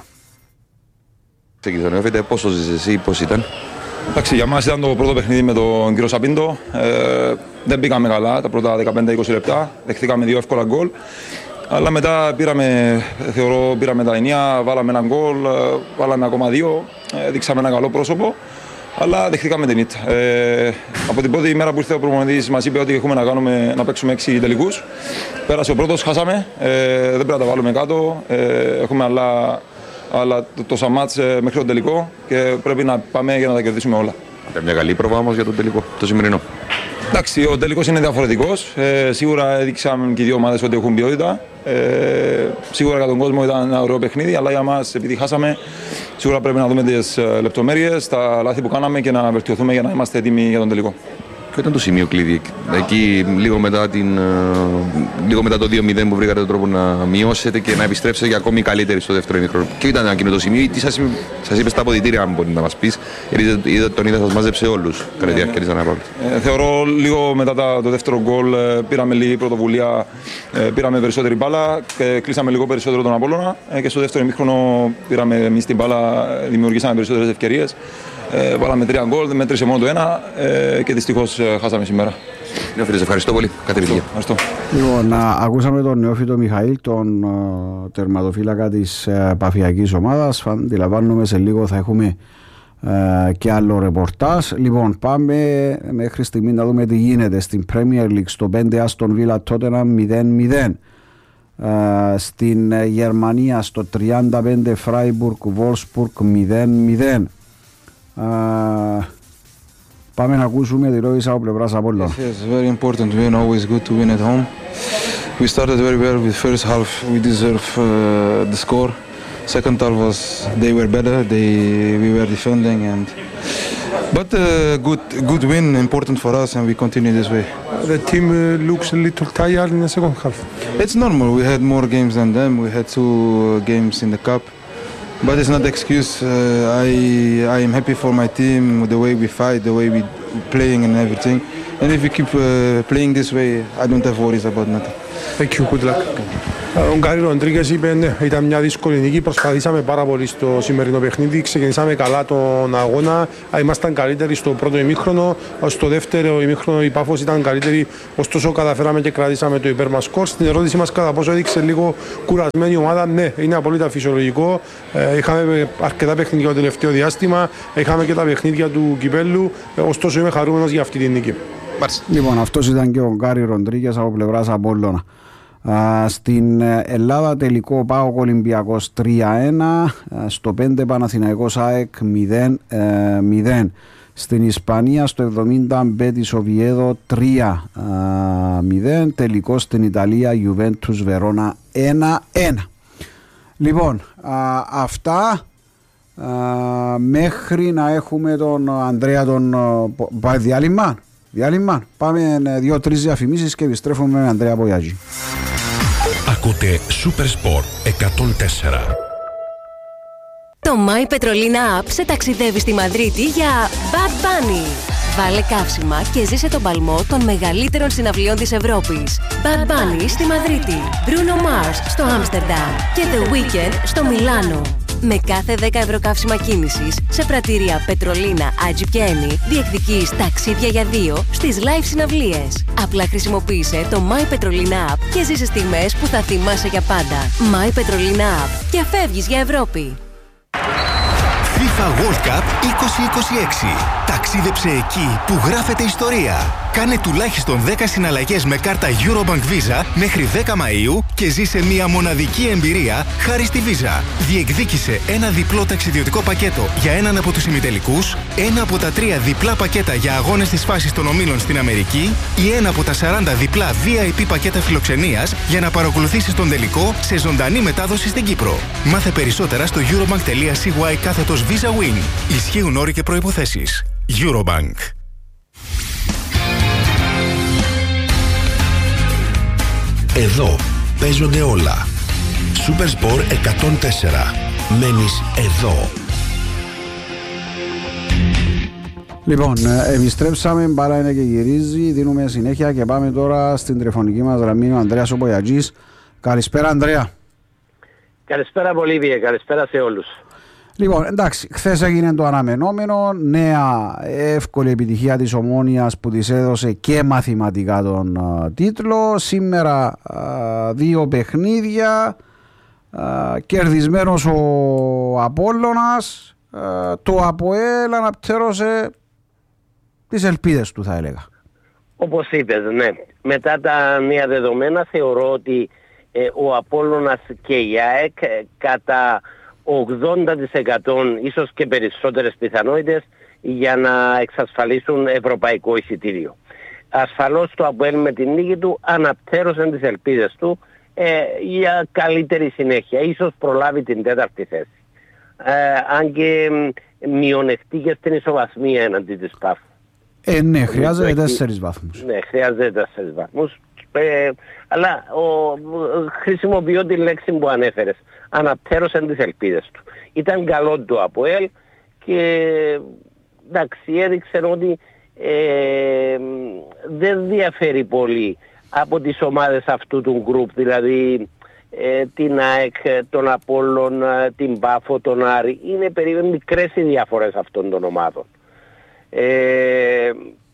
Ξεκινήσαμε, πόσο ζεις εσύ, πώς ήταν? Εντάξει, για μας ήταν το πρώτο παιχνίδι με τον κύριο Σαπίντο. Ε, δεν πήγαμε καλά τα πρώτα δεκαπέντε είκοσι λεπτά. Δεχτήκαμε δύο εύκολα γκολ. Αλλά μετά πήραμε, θεωρώ, πήραμε τα ενία, βάλαμε έναν γκολ, βάλαμε ακόμα δύο, δείξαμε ένα καλό πρόσωπο, αλλά δεχτήκαμε την ήττα. Ε, από την πρώτη ημέρα που ήρθε ο προπονητής μας είπε ότι έχουμε να, κάνουμε, να παίξουμε έξι τελικούς. Πέρασε ο πρώτος, χάσαμε, ε, δεν πρέπει να τα βάλουμε κάτω, ε, έχουμε άλλα, άλλα τόσα μάτς μέχρι τον τελικό και πρέπει να πάμε για να τα κερδίσουμε όλα. Ήταν μια καλή πρόβα όμως για τον τελικό, το σημερινό. Εντάξει, ο τελικός είναι διαφορετικός. Ε, σίγουρα έδειξαν και οι δύο ομάδες ότι έχουν ποιότητα. Ε, σίγουρα για τον κόσμο ήταν ένα ωραίο παιχνίδι, αλλά για μας, επειδή χάσαμε, σίγουρα πρέπει να δούμε τις λεπτομέρειες, τα λάθη που κάναμε και να βελτιωθούμε για να είμαστε έτοιμοι για τον τελικό. Ποιο ήταν το σημείο κλειδί? Εκεί λίγο μετά, την, λίγο μετά το δύο μηδέν που βρήκατε τον τρόπο να μειώσετε και να επιστρέψετε και ακόμη καλύτεροι στο δεύτερο ημίχρονο. Ποιο ήταν εκείνο το σημείο ή τι σας, σας είπε στα αποδυτήρια, αν μπορεί να μας πεις? Γιατί τον είδα, σας μάζεψε όλους κατά τη διάρκεια της αναπαύλωσης. Ε, θεωρώ λίγο μετά τα, το δεύτερο γκολ πήραμε λίγη πρωτοβουλία, πήραμε περισσότερη μπάλα, και κλείσαμε λίγο περισσότερο τον Απόλλωνα ε, και στο δεύτερο ημίχρονο πήραμε εμείς την μπάλα, δημιουργήσαμε περισσότερες ευκαιρίες. Ε, βάλαμε τρία γκολ, μέτρησε μόνο το ένα ε, και δυστυχώς ε, χάσαμε σήμερα. Νεόφυτος, ευχαριστώ πολύ. Κάτι επιτυχία. Ευχαριστώ. Λοιπόν, ακούσαμε τον Νεόφυτο Μιχαήλ, τον uh, τερματοφύλακα της uh, παφιακής ομάδας. Αντιλαμβάνομαι σε λίγο θα έχουμε uh, και άλλο ρεπορτάζ. Λοιπόν, πάμε μέχρι στιγμή να δούμε τι γίνεται στην Premier League. Στο πέντε Aston Villa Tottenham μηδέν μηδέν. Uh, στην uh, Γερμανία στο τριάντα πέντε Freiburg Wolfsburg μηδέν μηδέν. Uh, πάμε να ακούσουμε τη ρόηση από πλευράς Απόλλωνα. Yes, yes, very important win, always good to win at home. We started very well with first half, we deserve uh, the score. Second half was, they were better, they, we were defending and but uh, good, good win, important for us and we continue this way. The team uh, looks a little tired in the second half. It's normal, we had more games than them, we had two uh, games in the cup. But it's not the excuse. Uh, I I am happy for my team, the way we fight, the way we playing and everything. And if we keep uh, playing this way, I don't have worries about nothing. Thank you. Good luck. Ο Γκάρι Ροντρίγκες είπε ναι, ήταν μια δύσκολη νίκη. Προσπαθήσαμε πάρα πολύ στο σημερινό παιχνίδι. Ξεκινήσαμε καλά τον αγώνα. Ήμασταν καλύτεροι στο πρώτο ημίχρονο. Στο δεύτερο ημίχρονο η Πάφος ήταν καλύτερη. Ωστόσο, καταφέραμε και κρατήσαμε το υπέρ μας σκορ. Στην ερώτηση μας κατά πόσο έδειξε λίγο κουρασμένη ομάδα, ναι, είναι απόλυτα φυσιολογικό. Ε, είχαμε αρκετά παιχνίδια το τελευταίο διάστημα. Είχαμε και τα παιχνίδια του κυπέλλου. Ε, ωστόσο, είμαι χαρούμενος για αυτή τη νίκη. Λοιπόν, αυτός ήταν και ο Γκάρι Ροντρίγκες από πλευράς Απόλλωνα. Uh, στην Ελλάδα τελικό ΠΑΟΚ Ολυμπιακός τρία ένα, uh, στο πέντε Παναθηναϊκός ΑΕΚ μηδέν μηδέν. Στην Ισπανία στο εβδομήντα Μπέτις Οβιέδο τρία μηδέν. Τελικό στην Ιταλία Γιουβέντους Βερόνα ένα ένα. Λοιπόν, uh, αυτά uh, μέχρι να έχουμε τον Ανδρέα τον uh, διάλειμμα. Διάλειμμα. Πάμε δύο-τρεις διαφημίσεις και επιστρέφουμε με Ανδρέα Πογιάτζη. Ακούτε Super Sport εκατόν τέσσερα. Το My Petrolina App σε ταξιδεύει στη Μαδρίτη για Bad Bunny. Βάλε καύσιμα και ζήσε τον παλμό των μεγαλύτερων συναυλιών της Ευρώπης. Bad Bunny στη Μαδρίτη, Bruno Mars στο Άμστερνταμ και The Weeknd στο Μιλάνο. Με κάθε δέκα ευρώ καύσιμα κίνησης σε πρατήρια Petrolina, Agip και Eni διεκδικείς ταξίδια για δύο στις live συναυλίες. Απλά χρησιμοποίησε το My Petrolina App και ζήσε στιγμές που θα θυμάσαι για πάντα. My Petrolina App και φεύγεις για Ευρώπη. FIFA World Cup είκοσι είκοσι έξι. Ταξίδεψε εκεί που γράφεται ιστορία. Κάνε τουλάχιστον δέκα συναλλαγές με κάρτα Eurobank Visa μέχρι δέκα Μαΐου και ζήσε μια μοναδική εμπειρία χάρη στη Visa. Διεκδίκησε ένα διπλό ταξιδιωτικό πακέτο για έναν από τους ημιτελικούς, ένα από τα τρία διπλά πακέτα για αγώνες της φάσης των ομίλων στην Αμερική ή ένα από τα σαράντα διπλά βι άι πι πακέτα φιλοξενίας για να παρακολουθήσεις τον τελικό σε ζωντανή μετάδοση στην Κύπρο. Μάθε περισσότερα στο eurobank.cy κάθετος Visa Win. Ισχύουν όροι και προϋποθέσεις. Eurobank. Εδώ παίζονται όλα. Super Sport εκατόν τέσσερα. Μένεις εδώ. Λοιπόν, επιστρέψαμε, μπάλα είναι και γυρίζει, δίνουμε συνέχεια και πάμε τώρα στην τηλεφωνική μας γραμμή ο Ανδρέας ο Πογιατζής. Καλησπέρα Ανδρέα. Καλησπέρα πολύ Βίε, καλησπέρα σε όλους. Λοιπόν, εντάξει, χθες έγινε το αναμενόμενο, νέα εύκολη επιτυχία της Ομόνοιας που της έδωσε και μαθηματικά τον uh, τίτλο. Σήμερα uh, δύο παιχνίδια, uh, κερδισμένος ο Απόλλωνας, uh, το ΑΠΟΕΛ αναπτέρωσε τις ελπίδες του θα έλεγα. Όπως είπες, ναι. Μετά τα νέα δεδομένα θεωρώ ότι ε, ο Απόλλωνας και η ΑΕΚ ε, κατά ογδόντα τοις εκατό ίσως και περισσότερες πιθανότητες για να εξασφαλίσουν ευρωπαϊκό εισιτήριο. Ασφαλώς το ΑΠΟΕΛ με την νίκη του αναπτέρωσε τις ελπίδες του ε, για καλύτερη συνέχεια. Ίσως προλάβει την τέταρτη θέση. Ε, αν και μειονεκτεί και στην ισοβαθμία εναντί της ΠΑΦ. Ε, ναι, χρειάζεται τέσσερις βαθμούς. Ναι, χρειάζεται τέσσερις βαθμούς. Ε, αλλά ο, χρησιμοποιώ τη λέξη που ανέφερες. Αναπτέρωσαν τις ελπίδες του. Ήταν καλό το ΑΠΟΕΛ και εντάξει, έδειξε ότι ε, δεν διαφέρει πολύ από τις ομάδες αυτού του γκρουπ, δηλαδή ε, την ΑΕΚ, τον Απόλλων, την Πάφο, τον Άρη. Είναι περίπου μικρές οι διαφορές αυτών των ομάδων. Ε,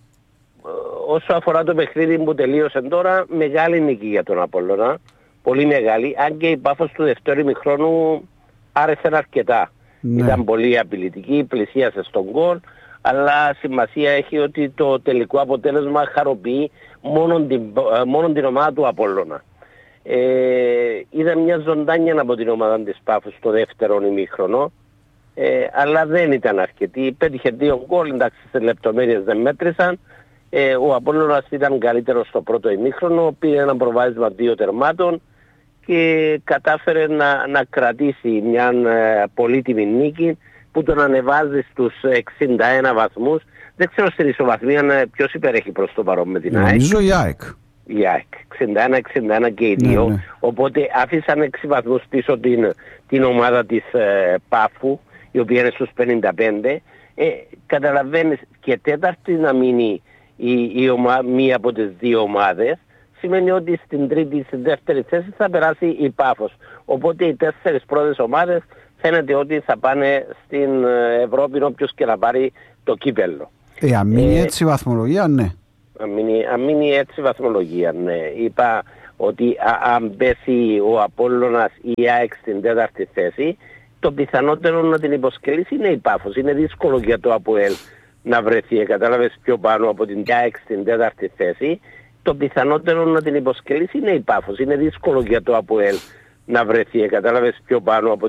όσο αφορά το παιχνίδι που τελείωσε τώρα, μεγάλη νίκη για τον Απόλλωνα. Πολύ μεγάλη, αν και η Πάφος του δεύτερου ημιχρόνου άρεσε αρκετά. Ναι. Ήταν πολύ απειλητική, πλησίασε στον γκολ, αλλά σημασία έχει ότι το τελικό αποτέλεσμα χαροποιεί μόνο την, μόνο την ομάδα του Απόλλωνα. Ε, ήταν μια ζωντάνια από την ομάδα της Πάφος στο δεύτερο ημιχρόνο, ε, αλλά δεν ήταν αρκετή. Πέτυχε δύο γκολ, εντάξει, σε λεπτομέρειες δεν μέτρησαν. Ε, ο Απόλλωνας ήταν καλύτερος στο πρώτο ημίχρονο, πήρε ένα προβάδισμα δύο τερμάτων και κατάφερε να, να κρατήσει μια ε, πολύτιμη νίκη που τον ανεβάζει στους εξήντα ένα βαθμούς. Δεν ξέρω στην ισοβαθμία ποιος υπερέχει προς το παρόν με την ΑΕΚ. Νομίζω η ΑΕΚ. Η ΑΕΚ. εξήντα ένα εξήντα ένα και οι δύο. Ναι, ναι. Οπότε άφησαν έξι βαθμούς πίσω την, την ομάδα της ε, Πάφου, η οποία είναι στους πενήντα πέντε. Ε, καταλαβαίνεις και τέταρτη να μείνει η, η ομα, μία από τις δύο ομάδες σημαίνει ότι στην τρίτη, στην δεύτερη θέση θα περάσει η Πάφος. Οπότε οι τέσσερις πρώτες ομάδες φαίνεται ότι θα πάνε στην Ευρώπη, όποιος και να πάρει το κύπελλο. Ε, αν μείνει ε, έτσι η βαθμολογία, ναι. Αν μείνει, αν μείνει έτσι η βαθμολογία, ναι. Είπα ότι α, αν πέσει ο Απόλλωνας ή η ΑΕΚ στην τέταρτη θέση, το πιθανότερο να την υποσκελίσει είναι η Πάφος. Είναι δύσκολο για το ΑΠΟΕΛ να βρεθεί, κατάλαβες, πιο πάνω από την ΑΕΚ στην τέταρτη θέση. Το πιθανότερο να την υποσκελίσει είναι η Πάφος. Είναι δύσκολο για το ΑΠΟΕΛ να βρεθεί, κατάλαβες, πιο πάνω από